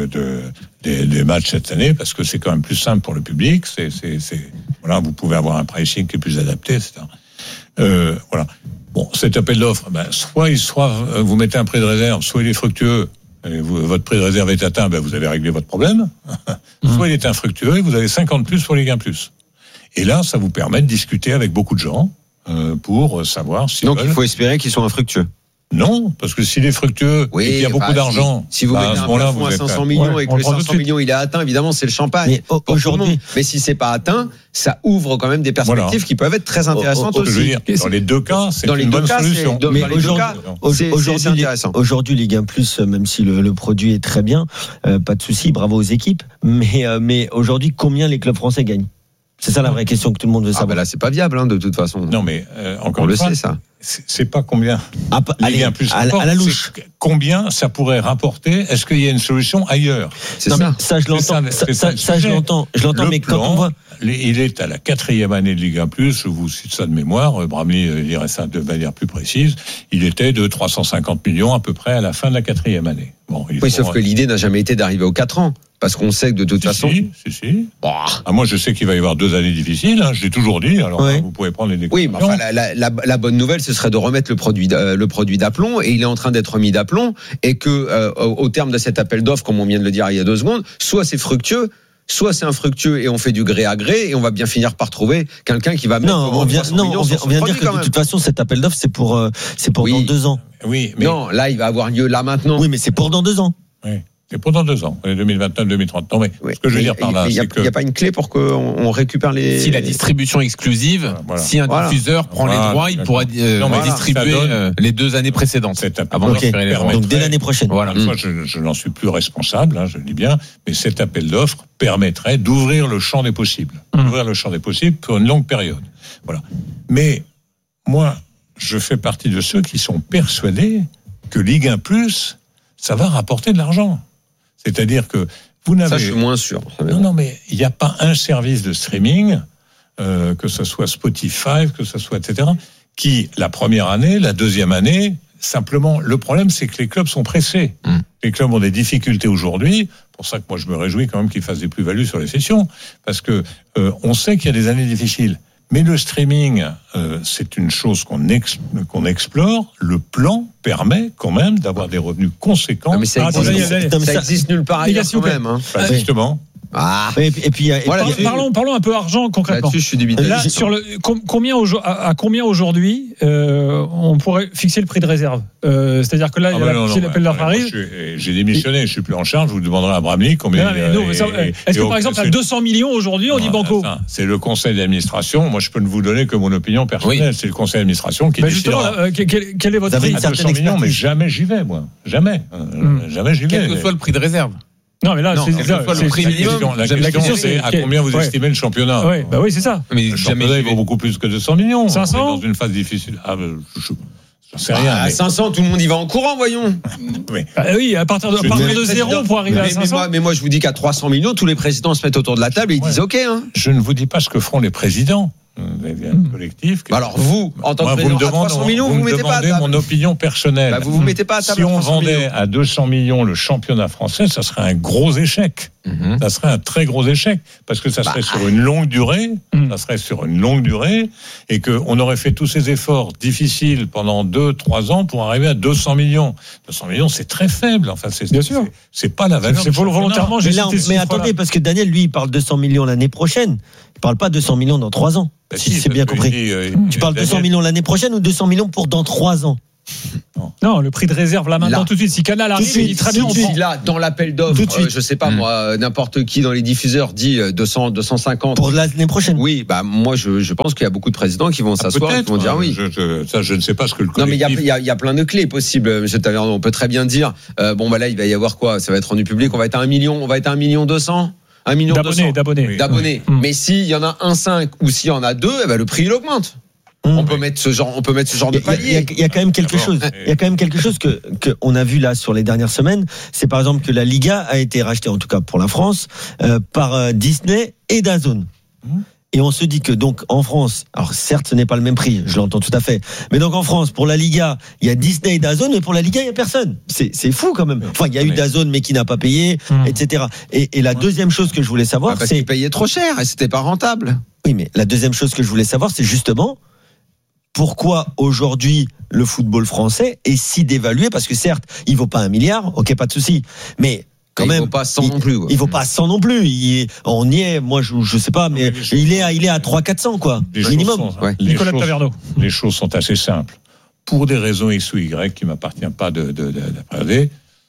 des matchs cette année, parce que c'est quand même plus simple pour le public. Voilà, vous pouvez avoir un pricing qui est plus adapté, etc. Voilà. Bon, cet appel d'offres, soit vous mettez un prix de réserve, soit il est fructueux, et votre prix de réserve est atteint, vous avez réglé votre problème. Soit il est infructueux et vous avez 50 plus pour Ligue 1+. Et là, ça vous permet de discuter avec beaucoup de gens. Pour savoir si. Donc il faut espérer qu'ils soient infructueux. Non, parce que s'il est fructueux et qu'il y a beaucoup d'argent, si vous mettez un plafond à 500 millions et que les 500 millions il est atteint, évidemment c'est le champagne. Mais aujourd'hui, mais si c'est pas atteint, ça ouvre quand même des perspectives qui peuvent être très intéressantes aussi. Je veux dire, dans les deux cas, c'est une bonne solution. Mais aujourd'hui, intéressant. Aujourd'hui, Ligue 1+, même si le produit est très bien, pas de souci, bravo aux équipes. Mais aujourd'hui, combien les clubs français gagnent? C'est ça la vraie question que tout le monde veut savoir. Là, c'est pas viable, de toute façon. Non, mais encore on une fois, le sait, ça. C'est pas combien. Allez, à la louche. Combien ça pourrait rapporter? Est-ce qu'il y a une solution ailleurs? C'est ça. Ça, je l'entends. Ça, je l'entends. Mais quand on voit. Il est à la 4e année de Ligue 1+, je vous cite ça de mémoire, Bramley dirait ça de manière plus précise, il était de 350 millions à peu près à la fin de la 4e année. Bon, sauf que l'idée n'a jamais été d'arriver aux 4 ans. Parce qu'on sait que de toute façon. Si. Moi, je sais qu'il va y avoir 2 années difficiles. J'ai toujours dit. Alors, vous pouvez prendre les décisions. Oui, mais la bonne nouvelle, ce serait de remettre le produit d'aplomb. Et il est en train d'être mis d'aplomb. Et que, au terme de cet appel d'offres, comme on vient de le dire il y a 2 secondes, soit c'est fructueux, soit c'est infructueux et on fait du gré à gré et on va bien finir par trouver quelqu'un qui va mettre. On vient de dire que de toute façon, cet appel d'offres, c'est pour dans 2 ans. Oui, mais. Non, là, il va avoir lieu là maintenant. Oui, mais c'est pour dans 2 ans. Oui. C'est pendant 2 ans, 2029-2030. Non, mais ce que je veux dire par là, c'est qu'il n'y a pas une clé pour qu'on récupère les. Si la distribution exclusive, si un diffuseur prend les droits, il pourra distribuer les 2 années précédentes. Avant de récupérer les droits. Donc dès l'année prochaine. Voilà. Moi, je n'en suis plus responsable, je le dis bien, mais cet appel d'offres permettrait d'ouvrir le champ des possibles. Ouvrir le champ des possibles pour une longue période. Voilà. Mais moi, je fais partie de ceux qui sont persuadés que Ligue 1+, ça va rapporter de l'argent. C'est-à-dire que vous n'avez... Ça, je suis moins sûr. Non, mais il n'y a pas un service de streaming, que ce soit Spotify, que ce soit etc., qui, la première année, la deuxième année, simplement, le problème, c'est que les clubs sont pressés. Les clubs ont des difficultés aujourd'hui. Pour ça que moi, je me réjouis quand même qu'ils fassent des plus-values sur les sessions, parce que on sait qu'il y a des années difficiles. Mais le streaming, c'est une chose qu'on explore. Le plan permet quand même d'avoir des revenus conséquents. Non, mais ça existe nulle part ailleurs quand même. Justement. Et puis, parlons un peu argent concrètement. Là-dessus, je suis dubitatif. Là, sur combien aujourd'hui on pourrait fixer le prix de réserve? C'est-à-dire que là, si l'appel d'offres arrive. J'ai démissionné, je suis plus en charge. Je vous demanderai à Bramley combien. Est-ce que par exemple à 200 millions aujourd'hui, on dit banco? C'est le conseil d'administration. Moi, je peux ne vous donner que mon opinion personnelle. C'est le conseil d'administration qui décidera. Quel est votre prix? 200 millions, mais jamais j'y vais, moi. Jamais j'y vais. Quel que soit le prix de réserve. Non, mais là, c'est le prix minimum. La question, c'est à combien vous estimez le championnat? Oui, c'est ça. Mais le championnat, il vaut beaucoup plus que 200 millions. 500 dans une phase difficile. C'est rien. À 500, tout le monde y va en courant, voyons. Oui, à partir de 0 pour arriver à 500. Mais moi, je vous dis qu'à 300 millions, tous les présidents se mettent autour de la table et ils disent OK. Hein. Je ne vous dis pas ce que feront les présidents. Vous avez un collectif. Alors vous, en tant que président, à 300 millions, vous ne mettez pas à table. Mon opinion personnelle. Vous mettez pas à table. Si on vendait à 200 millions le championnat français, ça serait un gros échec. Ça serait un très gros échec parce que ça serait sur une longue durée. Ça serait sur une longue durée et qu'on aurait fait tous ces efforts difficiles pendant 2-3 ans pour arriver à 200 millions. 200 millions, c'est très faible. Enfin, bien sûr. C'est pas la valeur. C'est volontairement. Mais attendez, parce que Daniel, lui, il parle 200 millions l'année prochaine. Il parle pas 200 millions dans 3 ans. Si c'est bien compris. Tu parles 200 millions l'année prochaine ou 200 millions pour dans 3 ans? Non, le prix de réserve là maintenant tout de suite. Si Canal arrive, il dit très bien. Là, dans l'appel d'offres, je sais pas moi, n'importe qui dans les diffuseurs dit 200, 250 pour l'année prochaine. Oui, moi je pense qu'il y a beaucoup de présidents qui vont s'asseoir et qui vont dire oui. Je ne sais pas ce que le collectif. Non, mais il y a plein de clés possibles, Monsieur Taverneau. On peut très bien dire là, il va y avoir quoi? Ça va être rendu public. On va être à 1 million. On va être à 1 million 200. 1 million d'abonnés. Mais s'il y en a 1,5 ou s'il y en a 2, le prix il augmente. On peut mettre ce genre de palier. Il y a quand même quelque chose. Il y a quand même quelque chose que on a vu là sur les dernières semaines. C'est par exemple que la Liga a été rachetée, en tout cas pour la France, par Disney et DAZN. Et on se dit que donc en France, alors certes ce n'est pas le même prix, je l'entends tout à fait, mais donc en France pour la Liga il y a Disney et DAZN, mais pour la Liga il y a personne. C'est fou quand même. Enfin il y a eu DAZN mais qui n'a pas payé, etc. Et la deuxième chose que je voulais savoir, parce qu'ils payaient trop cher et c'était pas rentable. Oui, mais la deuxième chose que je voulais savoir, c'est justement pourquoi aujourd'hui le football français est si dévalué, parce que certes il vaut pas 1 milliard, ok, pas de souci, mais quand même, il vaut pas 100 non plus. Il vaut pas 100 non plus. On y est. Moi, je sais pas, mais il est à 300-400 quoi, minimum. Nicolas Taverneau. Les choses sont assez simples. Pour des raisons X ou Y qui m'appartient pas d'appréhender,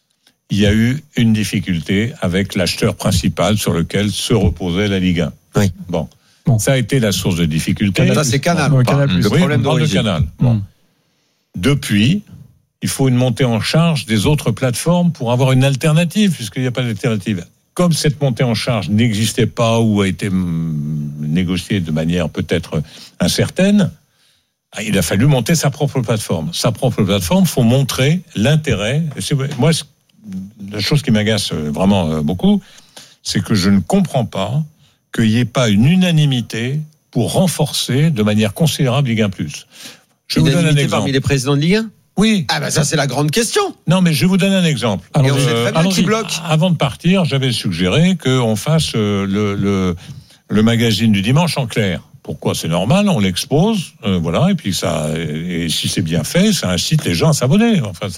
il y a eu une difficulté avec l'acheteur principal sur lequel se reposait la Ligue 1. Oui. Bon. Ça a été la source de difficulté. Ça, c'est Canal. Le problème de Canal. Bon. Depuis, il faut une montée en charge des autres plateformes pour avoir une alternative, puisqu'il n'y a pas d'alternative. Comme cette montée en charge n'existait pas ou a été négociée de manière peut-être incertaine, il a fallu monter sa propre plateforme. Sa propre plateforme, faut montrer l'intérêt. Moi, la chose qui m'agace vraiment beaucoup, c'est que je ne comprends pas qu'il n'y ait pas une unanimité pour renforcer de manière considérable Ligue 1+. Je vous donne un exemple. Parmi les présidents de Ligue 1 ? Oui. Ça c'est la grande question. Non, mais je vais vous donner un exemple. Et on sait très bien qui bloque. Avant de partir, j'avais suggéré qu'on fasse le magazine du dimanche en clair. Pourquoi? C'est normal, on l'expose, voilà, et puis et si c'est bien fait, ça incite les gens à s'abonner. Enfin,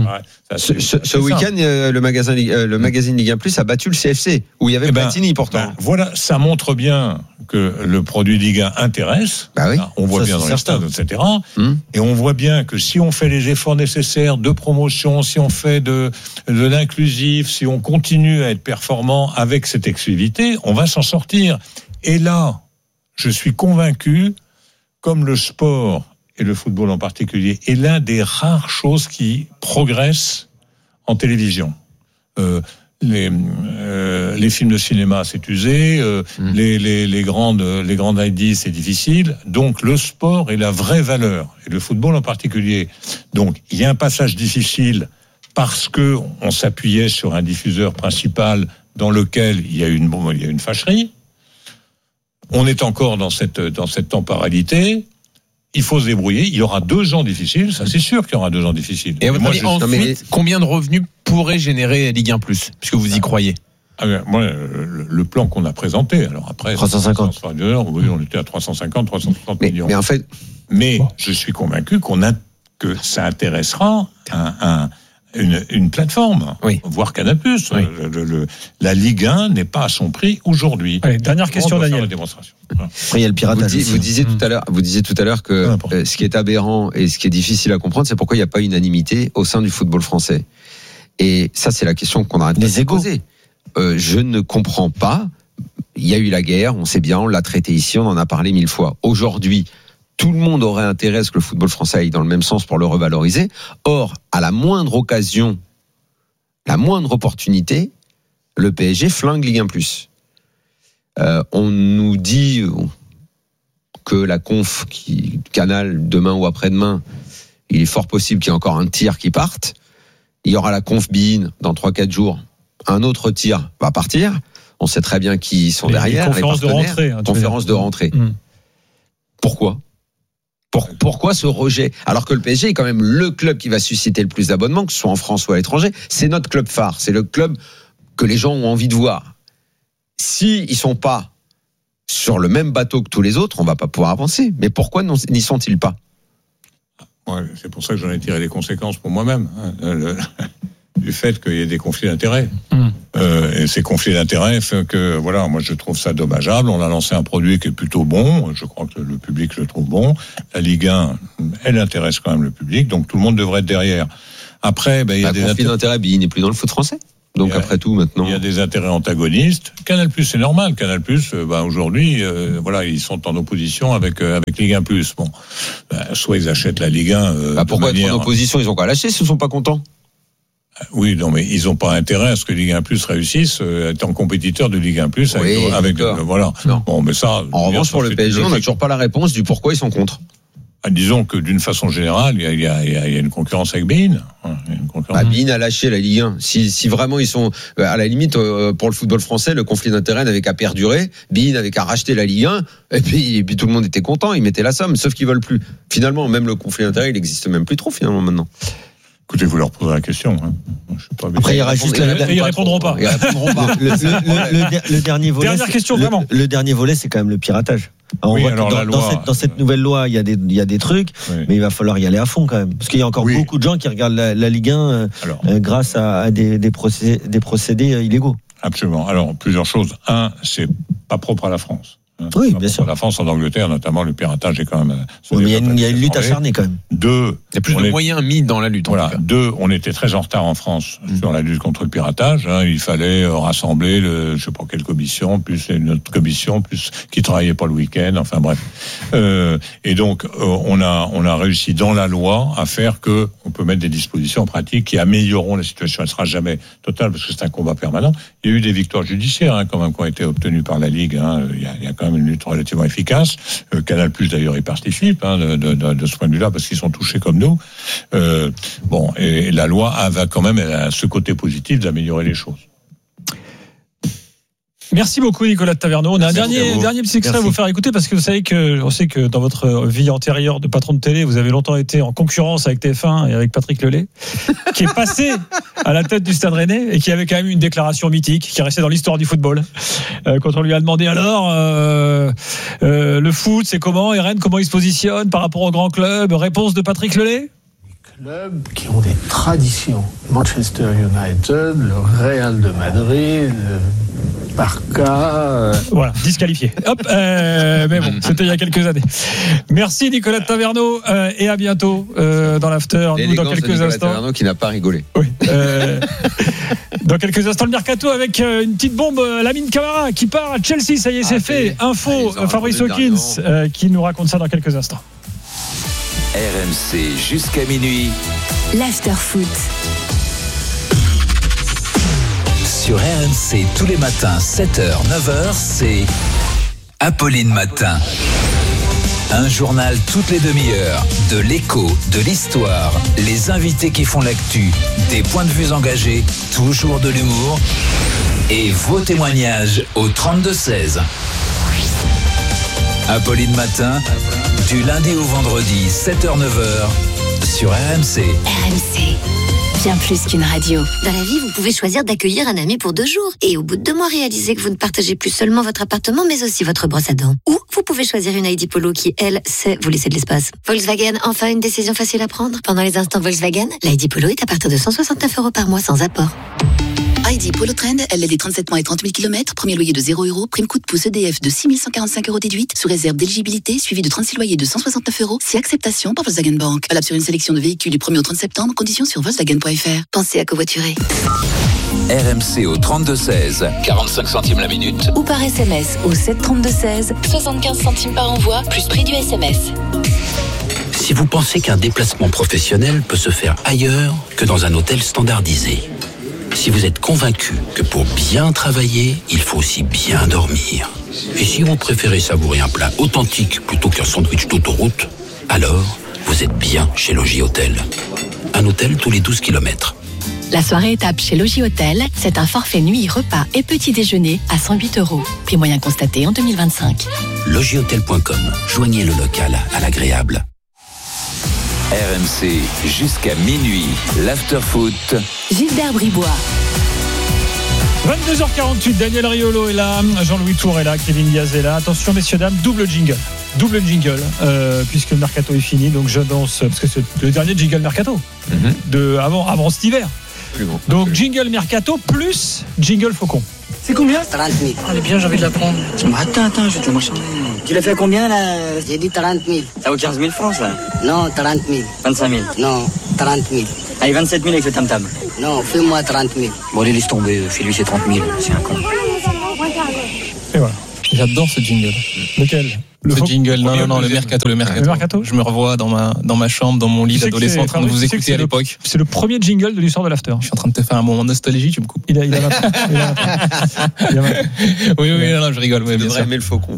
ce week-end, le magazine Ligue 1+ a battu le CFC, où il y avait Platini pourtant. Voilà, ça montre bien que le produit Ligue 1 intéresse. Oui. On voit bien dans les stades, etc. Et on voit bien que si on fait les efforts nécessaires de promotion, si on fait de l'inclusif, si on continue à être performant avec cette exclusivité, on va s'en sortir. Et là, je suis convaincu, comme le sport et le football en particulier, est l'un des rares choses qui progressent en télévision. Les films de cinéma, c'est usé. Les grandes ID, c'est difficile. Donc, le sport est la vraie valeur. Et le football en particulier. Donc, il y a un passage difficile parce que on s'appuyait sur un diffuseur principal dans lequel il y a une fâcherie. On est encore dans cette temporalité. Il faut se débrouiller. Il y aura 2 ans difficiles. Ça, c'est sûr qu'il y aura 2 ans difficiles. Et ensuite, combien de revenus pourrait générer Ligue 1+, puisque vous y croyez? Moi, le plan qu'on a présenté, alors après 350. Oui, on était à 350, 360 millions. Mais en fait, je suis convaincu que ça intéressera une plateforme, voire Canal+. La Ligue 1 n'est pas à son prix aujourd'hui. Allez, dernière question, Daniel. Après, il y a le piratage. Vous disiez tout à l'heure que ce qui est aberrant et ce qui est difficile à comprendre, c'est pourquoi il n'y a pas unanimité au sein du football français. Et ça, c'est la question qu'on arrête de se poser. Je ne comprends pas. Il y a eu la guerre, on sait bien, on l'a traité ici, on en a parlé 1000 fois. Aujourd'hui, tout le monde aurait intérêt à ce que le football français aille dans le même sens pour le revaloriser. Or, à la moindre occasion, la moindre opportunité, le PSG flingue Ligue 1+. On nous dit que la conf Canal, demain ou après-demain, il est fort possible qu'il y ait encore un tir qui parte. Il y aura la conf BeIN dans 3-4 jours. Un autre tir va partir. On sait très bien qui sont derrière. Conférence de rentrée. Conférence de rentrée. Pourquoi ? Pourquoi ce rejet ? Alors que le PSG est quand même le club qui va susciter le plus d'abonnements, que ce soit en France ou à l'étranger. C'est notre club phare. C'est le club que les gens ont envie de voir. Si ils sont pas sur le même bateau que tous les autres, on va pas pouvoir avancer. Mais pourquoi n'y sont-ils pas ? Ouais, c'est pour ça que j'en ai tiré les conséquences pour moi-même. Du fait qu'il y ait des conflits d'intérêts. Et ces conflits d'intérêts fait que, voilà, moi je trouve ça dommageable. On a lancé un produit qui est plutôt bon. Je crois que le public le trouve bon. La Ligue 1, elle intéresse quand même le public. Donc tout le monde devrait être derrière. Après, il y a des conflits d'intérêts. Il n'est plus dans le foot français. Donc après tout, maintenant, il y a des intérêts antagonistes. Canal+, c'est normal. Canal+, aujourd'hui, voilà, ils sont en opposition avec Ligue 1+. Bon, soit ils achètent la Ligue 1. Pourquoi être en opposition ? Ils ont qu'à lâcher s'ils ne sont pas contents. Oui, non, mais ils n'ont pas intérêt à ce que Ligue 1 Plus réussisse, étant compétiteur de Ligue 1 Plus avec voilà. Non. Bon, mais ça. En revanche, pour le PSG, on n'a toujours pas la réponse du pourquoi ils sont contre. Disons que d'une façon générale, il y a une concurrence avec BeIN. BeIN a lâché la Ligue 1. Si vraiment ils sont à la limite pour le football français, le conflit d'intérêts n'avait qu'à perdurer. BeIN n'avait qu'à racheter la Ligue 1 et puis tout le monde était content. Ils mettaient la somme, sauf qu'ils veulent plus. Finalement, même le conflit d'intérêts, il n'existe même plus trop finalement maintenant. Écoutez, vous leur poserez la question. Je sais pas, après, il y aura juste ils répondront pas. Le dernier volet. Dernière question, vraiment. Le dernier volet, c'est quand même le piratage. Alors, on voit que dans cette nouvelle loi, il y a des trucs, mais il va falloir y aller à fond quand même, parce qu'il y a encore beaucoup de gens qui regardent la Ligue 1 grâce à des procédés illégaux. Absolument. Alors, plusieurs choses. Un, c'est pas propre à la France. Oui, bien sûr. La France, en Angleterre, notamment, le piratage est quand même. Il y a une lutte acharnée quand même. Deux, il y a plus de moyens mis dans la lutte. Voilà. Deux, on était très en retard en France sur la lutte contre le piratage. Il fallait rassembler je sais pas quelle commission, plus une autre commission, plus qui travaillait pas le week-end. Enfin bref. Et donc, on a réussi dans la loi à faire que on peut mettre des dispositions en pratique qui amélioreront la situation. Elle sera jamais totale parce que c'est un combat permanent. Il y a eu des victoires judiciaires quand même qui ont été obtenues par la Ligue. Il y a quand même une lutte relativement efficace. Canal+ d'ailleurs y participe de ce point de vue-là parce qu'ils sont touchés comme nous. Bon, et la loi va quand même à ce côté positif d'améliorer les choses. Merci beaucoup Nicolas de Taverneau. On a un dernier petit extrait à vous faire écouter parce que vous savez on sait que dans votre vie antérieure de patron de télé, vous avez longtemps été en concurrence avec TF1 et avec Patrick Lelay, qui est passé à la tête du Stade Rennais et qui avait quand même une déclaration mythique qui est restée dans l'histoire du football. Quand on lui a demandé alors le foot, c'est comment et Rennes, comment il se positionne par rapport aux grands clubs, réponse de Patrick Lelay. Clubs qui ont des traditions. Manchester United, le Real de Madrid, le Barça. Voilà, disqualifié. Hop, mais bon, c'était il y a quelques années. Merci Nicolas de Taverneau et à bientôt dans l'after. Nous dans quelques instants. Taverneau qui n'a pas rigolé. Oui. Dans quelques instants le mercato avec une petite bombe, Lamine Camara qui part à Chelsea. Ça y est, c'est fait. Info, Fabrice Hawkins qui nous raconte ça dans quelques instants. RMC jusqu'à minuit. L'after-foot. Sur RMC tous les matins, 7h, 9h, c'est Apolline Matin. Un journal toutes les demi-heures, de l'écho, de l'histoire, les invités qui font l'actu, des points de vue engagés, toujours de l'humour et vos témoignages au 32-16. Apolline Matin, du lundi au vendredi, 7h-9h, sur RMC. RMC, bien plus qu'une radio. Dans la vie, vous pouvez choisir d'accueillir un ami pour 2 jours. Et au bout de 2 mois, réaliser que vous ne partagez plus seulement votre appartement, mais aussi votre brosse à dents. Ou vous pouvez choisir une ID Polo qui, elle, sait vous laisser de l'espace. Volkswagen, enfin une décision facile à prendre. Pendant les instants Volkswagen, l'ID Polo est à partir de 169 € par mois sans apport. ID Polo Trend, LLD 37 mois et 30 000 km, premier loyer de 0 €, prime coup de pouce EDF de 6 145 € déduite, sous réserve d'éligibilité, suivi de 36 loyers de 169 €, si acceptation par Volkswagen Bank. Valable sur une sélection de véhicules du 1er au 30 septembre, conditions sur Volkswagen.fr. Pensez à covoiturer. RMC au 32-16, 45 centimes la minute. Ou par SMS au 732-16, 75 centimes par envoi, plus prix du SMS. Si vous pensez qu'un déplacement professionnel peut se faire ailleurs que dans un hôtel standardisé, si vous êtes convaincu que pour bien travailler, il faut aussi bien dormir, et si vous préférez savourer un plat authentique plutôt qu'un sandwich d'autoroute, alors vous êtes bien chez Logis Hôtel. Un hôtel tous les 12 km. La soirée étape chez Logis Hôtel, c'est un forfait nuit, repas et petit déjeuner à 108 €. Prix moyen constaté en 2025. Logishôtel.com. Joignez le local à l'agréable. RMC jusqu'à minuit. L'after-foot. Gilbert Bribois. 22h48, Daniel Riolo est là, Jean-Louis Tour est là, Kevin Diaz est là. Attention messieurs dames, double jingle, puisque le mercato est fini, donc j'annonce, parce que c'est le dernier jingle mercato avant cet hiver. Donc jingle mercato plus jingle faucon. C'est combien 30 000. Allez bien, j'ai envie de la prendre. Attends, je vais te le marchander. Tu l'as fait à combien là? J'ai dit 30 000. Ça vaut 15 000 francs ça? Non, 30 000. 25 000. Non, 30 000. Allez, 27 000 avec le tam-tam. Non, fais-moi 30 000. Bon, allez, laisse tomber. Fais-lui ses 30 000. C'est un con. Et voilà. J'adore ce jingle. Lequel? Jingle, non, le mercato. Je me revois dans ma chambre, dans mon lit d'adolescent en train de vous écouter à l'époque. C'est le premier jingle de l'histoire de l'after. Je suis en train de te faire un moment de nostalgie, tu me coupes. Il a Oui, non, je rigole. Tu devrais aimer le faucon.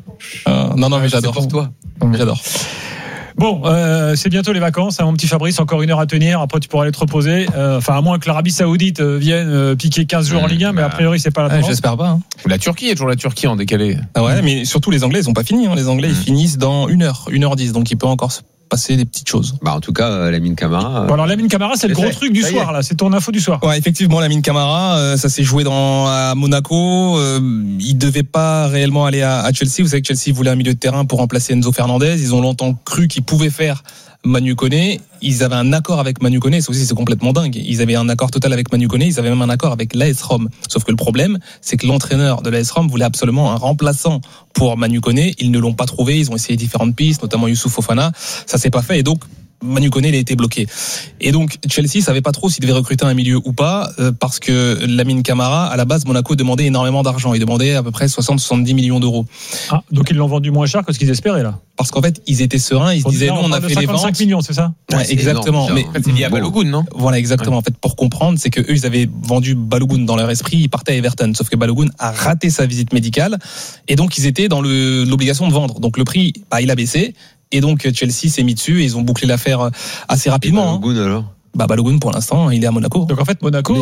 Non, mais j'adore. C'est pour toi. J'adore. Bon, c'est bientôt les vacances, hein, mon petit Fabrice, encore 1 heure à tenir, après tu pourras aller te reposer, à moins que l'Arabie Saoudite vienne piquer 15 jours en Ligue 1, mais a priori c'est pas la tendance. J'espère pas. La Turquie, il y a toujours la Turquie en décalé. Ah ouais, mais surtout les Anglais, ils ont pas fini. Les Anglais, ils finissent dans 1h10, donc il peut encore se passer des petites choses. En tout cas, Lamine Camara. Bon, alors Lamine Camara, c'est le gros truc du soir là, c'est ton info du soir. Ouais, effectivement, Lamine Camara, ça s'est joué à Monaco. Il devait pas réellement aller à Chelsea. Vous savez que Chelsea voulait un milieu de terrain pour remplacer Enzo Fernandez. Ils ont longtemps cru qu'ils pouvaient faire Manu Koné. Ils avaient un accord avec Manu Koné. Ça aussi, c'est complètement dingue. Ils avaient un accord total avec Manu Koné. Ils avaient même un accord avec l'AS Rome. Sauf que le problème, c'est que l'entraîneur de l'AS Rome voulait absolument un remplaçant pour Manu Koné. Ils ne l'ont pas trouvé. Ils ont essayé différentes pistes, notamment Youssouf Fofana. Ça s'est pas fait. Et donc, Manu Koné, il a été bloqué. Et donc, Chelsea savait pas trop s'il devait recruter un milieu ou pas, parce que Lamine Camara, à la base, Monaco demandait énormément d'argent. Il demandait à peu près 60-70 millions d'euros. Ah, donc ils l'ont vendu moins cher que ce qu'ils espéraient, là. Parce qu'en fait, ils étaient sereins, ils se disaient, nous, on a fait les ventes. 55 millions, c'est ça? Ouais, exactement. Énorme, mais c'est lié à Balogun, non? Voilà, exactement. En fait, pour comprendre, c'est que eux, ils avaient vendu Balogun dans leur esprit, ils partaient à Everton. Sauf que Balogun a raté sa visite médicale. Et donc, ils étaient dans l'obligation de vendre. Donc, le prix, il a baissé. Et donc Chelsea s'est mis dessus et ils ont bouclé l'affaire assez rapidement. Et Balogun alors? Balogun pour l'instant il est à Monaco. Donc en fait Monaco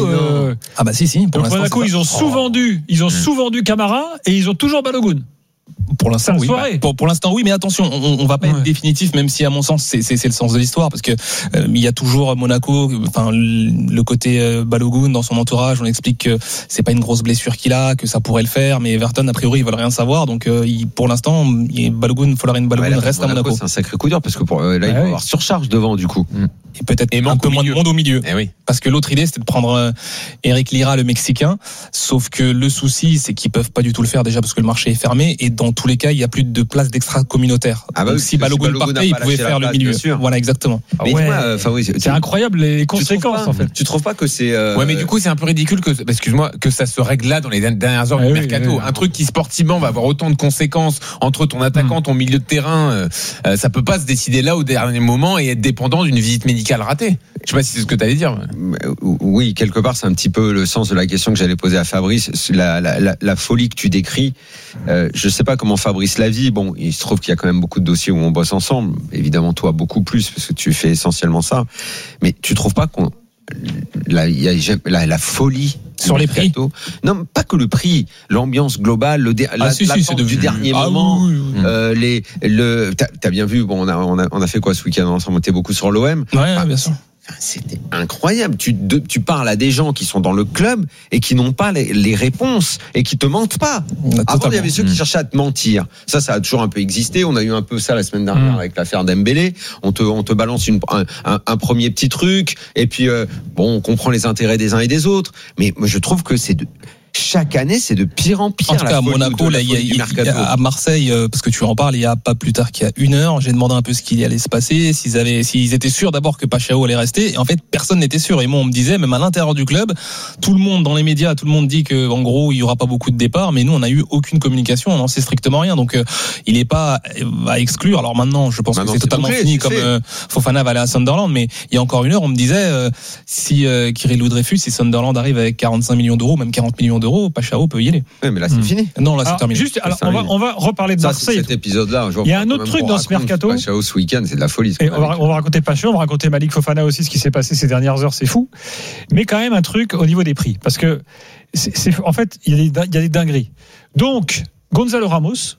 si pour l'instant, Monaco ils ont sous-vendu Camara et ils ont toujours Balogun. Pour l'instant, oui. Pour l'instant, oui, mais attention, on va pas être définitif, même si à mon sens c'est le sens de l'histoire, parce que il y a toujours Monaco, le côté Balogun dans son entourage. On explique que c'est pas une grosse blessure qu'il a, que ça pourrait le faire, mais Everton a priori ils veulent rien savoir. Donc pour l'instant, Balogun reste à Monaco. C'est un sacré coup dur parce que là il va y avoir surcharge devant du coup. Et peut-être un peu moins de monde au milieu. Parce que l'autre idée c'était de prendre Eric Lira, le Mexicain, sauf que le souci c'est qu'ils peuvent pas du tout le faire déjà parce que le marché est fermé et dans tous les cas il y a plus de place d'extra communautaire. Donc si Balogun partait, il pouvait faire le milieu. Voilà, exactement. Mais c'est incroyable les conséquences en fait. Tu trouves pas que c'est Ouais, mais du coup c'est un peu ridicule que ça se règle là dans les dernières heures du mercato. Un truc qui sportivement va avoir autant de conséquences entre ton attaquant, ton milieu de terrain, ça peut pas se décider là au dernier moment et être dépendant d'une visite médicale ratée. Je sais pas si c'est ce que tu allais dire. Oui, quelque part c'est un petit peu le sens de la question que j'allais poser à Fabrice. La folie que tu décris, je sais pas comment Fabrice la vit. Bon, il se trouve qu'il y a quand même beaucoup de dossiers où on bosse ensemble. Évidemment, toi beaucoup plus parce que tu fais essentiellement ça. Mais tu trouves pas il y a la folie sur les prix? Non, pas que le prix, l'ambiance globale, l'attente du dernier moment. T'as bien vu, on a fait quoi ce week-end ensemble? On était beaucoup sur l'OM. Ouais, bien sûr. C'était incroyable. Tu parles à des gens qui sont dans le club et qui n'ont pas les réponses et qui te mentent pas. Avant, il y avait ceux qui cherchaient à te mentir. Ça a toujours un peu existé. On a eu un peu ça la semaine dernière avec l'affaire Dembélé. On te balance un premier petit truc et puis on comprend les intérêts des uns et des autres. Mais moi, je trouve que chaque année, c'est de pire en pire. En tout cas, à Monaco, à Marseille, parce que tu en parles, il y a pas plus tard qu'il y a 1 heure, j'ai demandé un peu ce qu'il allait se passer, s'ils étaient sûrs d'abord que Pachao allait rester, et en fait, personne n'était sûr. Et moi, on me disait, même à l'intérieur du club, tout le monde, dans les médias, tout le monde dit que, en gros, il y aura pas beaucoup de départs, mais nous, on n'a eu aucune communication, on n'en sait strictement rien. Donc, il est pas à exclure. Alors maintenant, je pense que c'est totalement fini, comme Fofana va aller à Sunderland, mais il y a encore 1 heure, on me disait, si Kirill Dreyfus, si Sunderland arrive avec 45 millions d'euros, même 40 millions d'euros, Pachao peut y aller. Ouais, mais là, c'est fini. Non, là, c'est Alors, terminé. juste, alors, C'est on va reparler de Ça, Marseille. c'est cet épisode-là. Il y a un autre truc dans ce mercato. Pachao ce week-end, c'est de la folie. Et on va raconter Pachao, on va raconter Malik Fofana aussi, ce qui s'est passé ces dernières heures, c'est fou. Mais quand même un truc au niveau des prix, parce que en fait, il y a des dingueries. Donc, Gonzalo Ramos,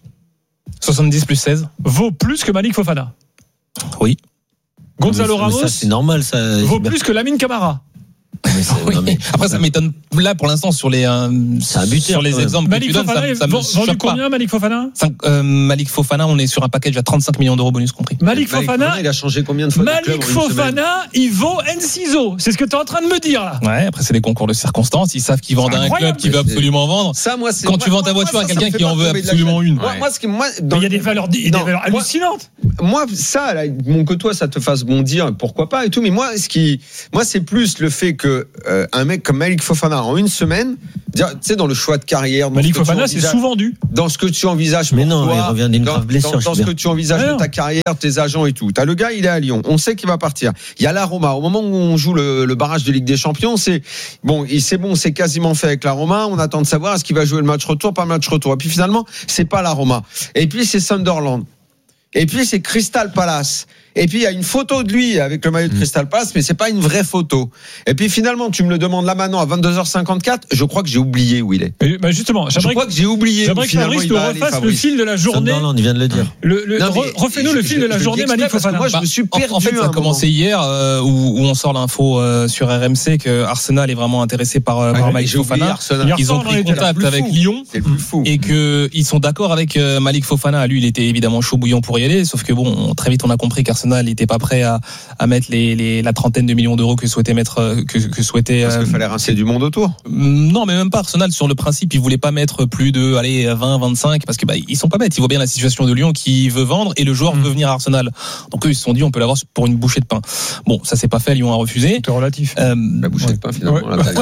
70 plus 16, vaut plus que Malik Fofana. Oui. Gonzalo Ramos, ça, c'est normal, ça. vaut plus que Lamine Camara. Oui. Après, ça m'étonne. Là, pour l'instant, sur les sur les exemples que tu Malik donnes, Fofana, ça me vendu choque pas. combien, Malik Fofana Malik Fofana, on est sur un package à 35 millions d'euros bonus compris. Malik Fofana, il a changé combien de fois de club Malik en une semaine Fofana, il vaut Enciso. C'est ce que tu es en train de me dire là. Ouais, après c'est des concours de circonstances, ils savent qu'ils vendent à un club qui veut absolument vendre. Ça, moi, quand tu vends ta voiture à quelqu'un qui en veut absolument une. Il y a des valeurs hallucinantes. Moi, ça, là, bon, que toi, ça te fasse bondir, pourquoi pas et tout. Mais moi, c'est plus le fait que un mec comme Malik Fofana en une semaine, tu sais, dans le choix de carrière, Malik Fofana, c'est sous-vendu. Dans ce que tu envisages, mais non, toi, il revient d'une grave blessure. Dans ce que tu envisages de ta carrière, tes agents et tout. T'as le gars, il est à Lyon. On sait qu'il va partir. Il y a la Roma. Au moment où on joue le barrage de Ligue des Champions, c'est quasiment fait avec la Roma. On attend de savoir est-ce qu'il va jouer le match retour, pas le match retour. Et puis finalement, c'est pas la Roma. Et puis c'est Sunderland. Et puis c'est Crystal Palace. Et puis il y a une photo de lui avec le maillot de Crystal Palace, mais c'est pas une vraie photo. Et puis finalement, tu me le demandes là maintenant à 22h54, je crois que j'ai oublié où il est. Bah justement, je crois que j'ai oublié. J'aimerais que Fabrice nous refasse le fil de la journée. Sunderland, il vient de le dire. Refais-nous le fil de la journée, Malik Fofana. Moi, je me suis perdu. En fait, ça a commencé hier où on sort l'info sur RMC que Arsenal est vraiment intéressé par Malik Fofana. Ils ont pris contact avec Lyon et que ils sont d'accord avec Malik Fofana. Lui, il était évidemment chaud bouillant pour y aller, sauf que bon, très vite on a compris qu'Arsenal n'était pas prêt à mettre la trentaine de millions d'euros que souhaitait mettre que souhaitait. Parce qu'il fallait rincer du monde autour. Non, mais même pas. Arsenal, sur le principe, ils voulaient pas mettre plus de 20, 25 parce que ils sont pas bêtes. Ils voient bien la situation de Lyon qui veut vendre et le joueur veut venir à Arsenal. Donc eux, ils se sont dit on peut l'avoir pour une bouchée de pain. Bon, ça s'est pas fait. Lyon a refusé. C'est relatif. La bouchée de pain finalement.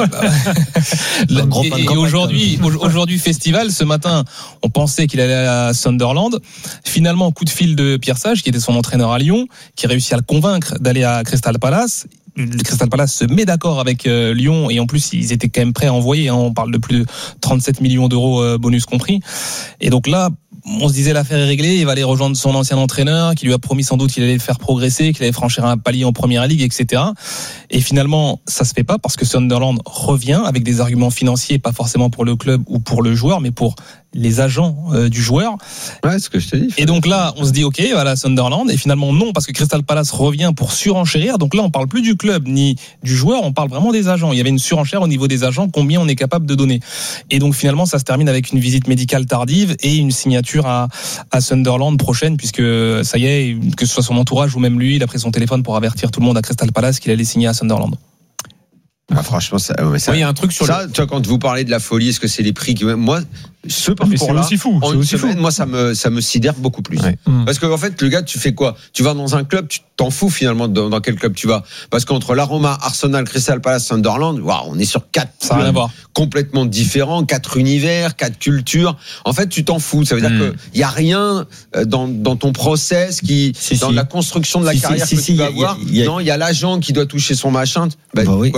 Et aujourd'hui festival. Ce matin, on pensait qu'il allait à Sunderland. Finalement, coup de fil de Pierre Sage, qui était son entraîneur à Lyon, qui réussit à le convaincre d'aller à Crystal Palace. Le Crystal Palace se met d'accord avec Lyon et en plus ils étaient quand même prêts à envoyer, on parle de plus de 37 millions d'euros bonus compris. Et donc là, on se disait l'affaire est réglée, il va aller rejoindre son ancien entraîneur qui lui a promis sans doute qu'il allait le faire progresser, qu'il allait franchir un palier en première ligue, etc. Et finalement, ça se fait pas parce que Sunderland revient avec des arguments financiers, pas forcément pour le club ou pour le joueur, mais pour les agents du joueur. Ouais, ce que je te dis. Et donc là, on se dit ok, voilà Sunderland. Et finalement non, parce que Crystal Palace revient pour surenchérir. Donc là, on parle plus du club ni du joueur, on parle vraiment des agents. Il y avait une surenchère au niveau des agents, combien on est capable de donner. Et donc finalement, ça se termine avec une visite médicale tardive et une signature à Sunderland prochaine, puisque ça y est, que ce soit son entourage ou même lui, il a pris son téléphone pour avertir tout le monde à Crystal Palace qu'il allait signer à Sunderland. Ah, franchement, il y a un truc sur ça. Tu vois, quand vous parlez de la folie, est-ce que c'est les prix qui, moi, ce parcours-là, en une semaine, moi, ça me sidère beaucoup plus. Ouais. Parce que en fait, le gars, tu fais quoi? Tu vas dans un club, tu t'en fous finalement dans quel club tu vas. Parce qu'entre la Roma, Arsenal, Crystal Palace, Sunderland, waouh, on est sur 4 complètement différents, 4 univers, 4 cultures. En fait, tu t'en fous. Ça veut dire que il y a rien dans ton process dans la construction de la carrière que tu vas avoir. Non, il y a l'agent qui doit toucher son machin. Oui,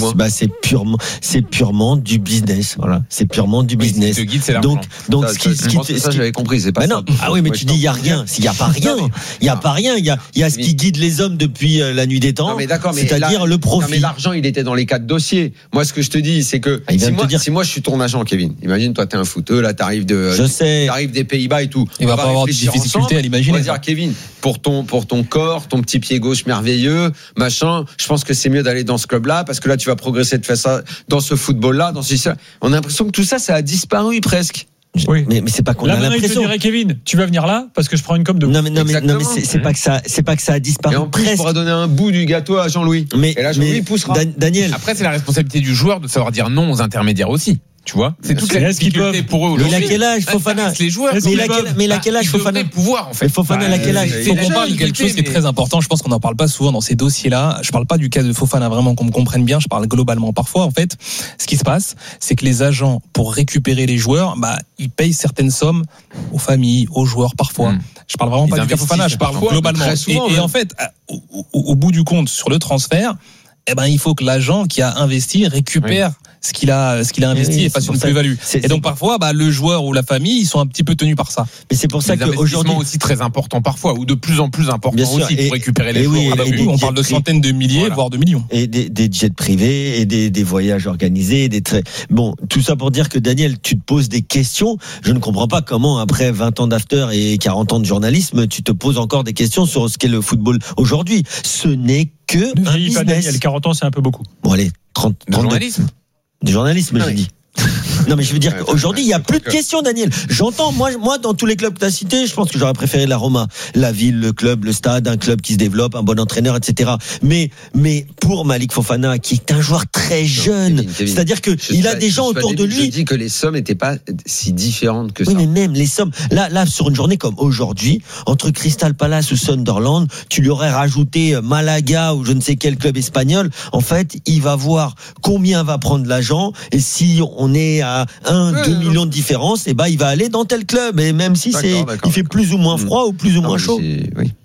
c'est purement du business. Voilà, c'est purement du business. Ce guide, c'est l'argent. Donc, ça, j'avais compris. C'est pas ça. Ah oui, mais tu dis il y a rien. Il y a pas rien. Il y a pas rien. Il y a ce qui guide les hommes depuis la nuit des temps. Non, mais d'accord, c'est-à-dire le profit. Non, mais l'argent, il était dans les 4 dossiers. Moi, ce que je te dis, c'est que si moi je suis ton agent, Kevin, imagine toi t'es un footeux, là t'arrives des Pays-Bas et tout. Il va pas avoir de difficulté à l'imaginer. On va dire Kevin, pour ton corps, ton petit pied gauche merveilleux, machin, je pense que c'est mieux d'aller dans ce club-là parce que là tu vas progresser de faire ça dans ce football-là, on a l'impression que tout ça a disparu presque. Oui. Mais c'est pas qu'on a l'impression. Je dirais, Kevin, tu vas venir là parce que je prends une com de. Non mais c'est pas que ça a disparu. Et en plus, il faudra donner un bout du gâteau à Jean-Louis. Et là, Jean-Louis poussera. Daniel. Après, c'est la responsabilité du joueur de savoir dire non aux intermédiaires aussi. Tu vois, c'est toute la difficulté pour eux. Mais il a quel âge, Fofana? Les joueurs. Mais il a quel âge, Fofana? Pouvoir, en fait. Fofana, il a quel âge? Il faut qu'on parle de quelque chose qui est très important. Je pense qu'on n'en parle pas souvent dans ces dossiers-là. Je parle pas du cas de Fofana, vraiment, qu'on me comprenne bien. Je parle globalement. Parfois, en fait, ce qui se passe, c'est que les agents, pour récupérer les joueurs, ils payent certaines sommes aux familles, aux joueurs, parfois. Je parle vraiment pas du cas Fofana, je parle globalement. Et en fait, au bout du compte, sur le transfert, il faut que l'agent qui a investi récupère ce qu'il a investi et pas sur une plus-value. Et donc parfois, le joueur ou la famille, ils sont un petit peu tenus par ça. Mais c'est pour ça qu'aujourd'hui aussi très important parfois, ou de plus en plus important aussi pour récupérer les joueurs. On parle de centaines de milliers, voire de millions. Et des jets privés et des voyages organisés, bon, tout ça pour dire que Daniel, tu te poses des questions. Je ne comprends pas comment après 20 ans d'after et 40 ans de journalisme, tu te poses encore des questions sur ce qu'est le football aujourd'hui. Ce n'est que un business. Daniel, 40 ans, c'est un peu beaucoup. Bon allez, 30 journalisme. Du journalisme, j'ai dit. Non, mais je veux dire qu'aujourd'hui, il n'y a plus de questions, Daniel. J'entends, moi, dans tous les clubs que tu as cités, je pense que j'aurais préféré la Roma. La ville, le club, le stade, un club qui se développe, un bon entraîneur, etc. Mais pour Malik Fofana, qui est un joueur très jeune, c'est-à-dire que il a des gens autour de lui. Je dis que les sommes n'étaient pas si différentes que ça. Oui, mais même les sommes. Là, sur une journée comme aujourd'hui, entre Crystal Palace ou Sunderland, tu lui aurais rajouté Malaga ou je ne sais quel club espagnol. En fait, il va voir combien va prendre l'agent et si on est à 1-2 millions de différence, et il va aller dans tel club, et même si il fait plus ou moins froid ou plus ou moins chaud. Oui.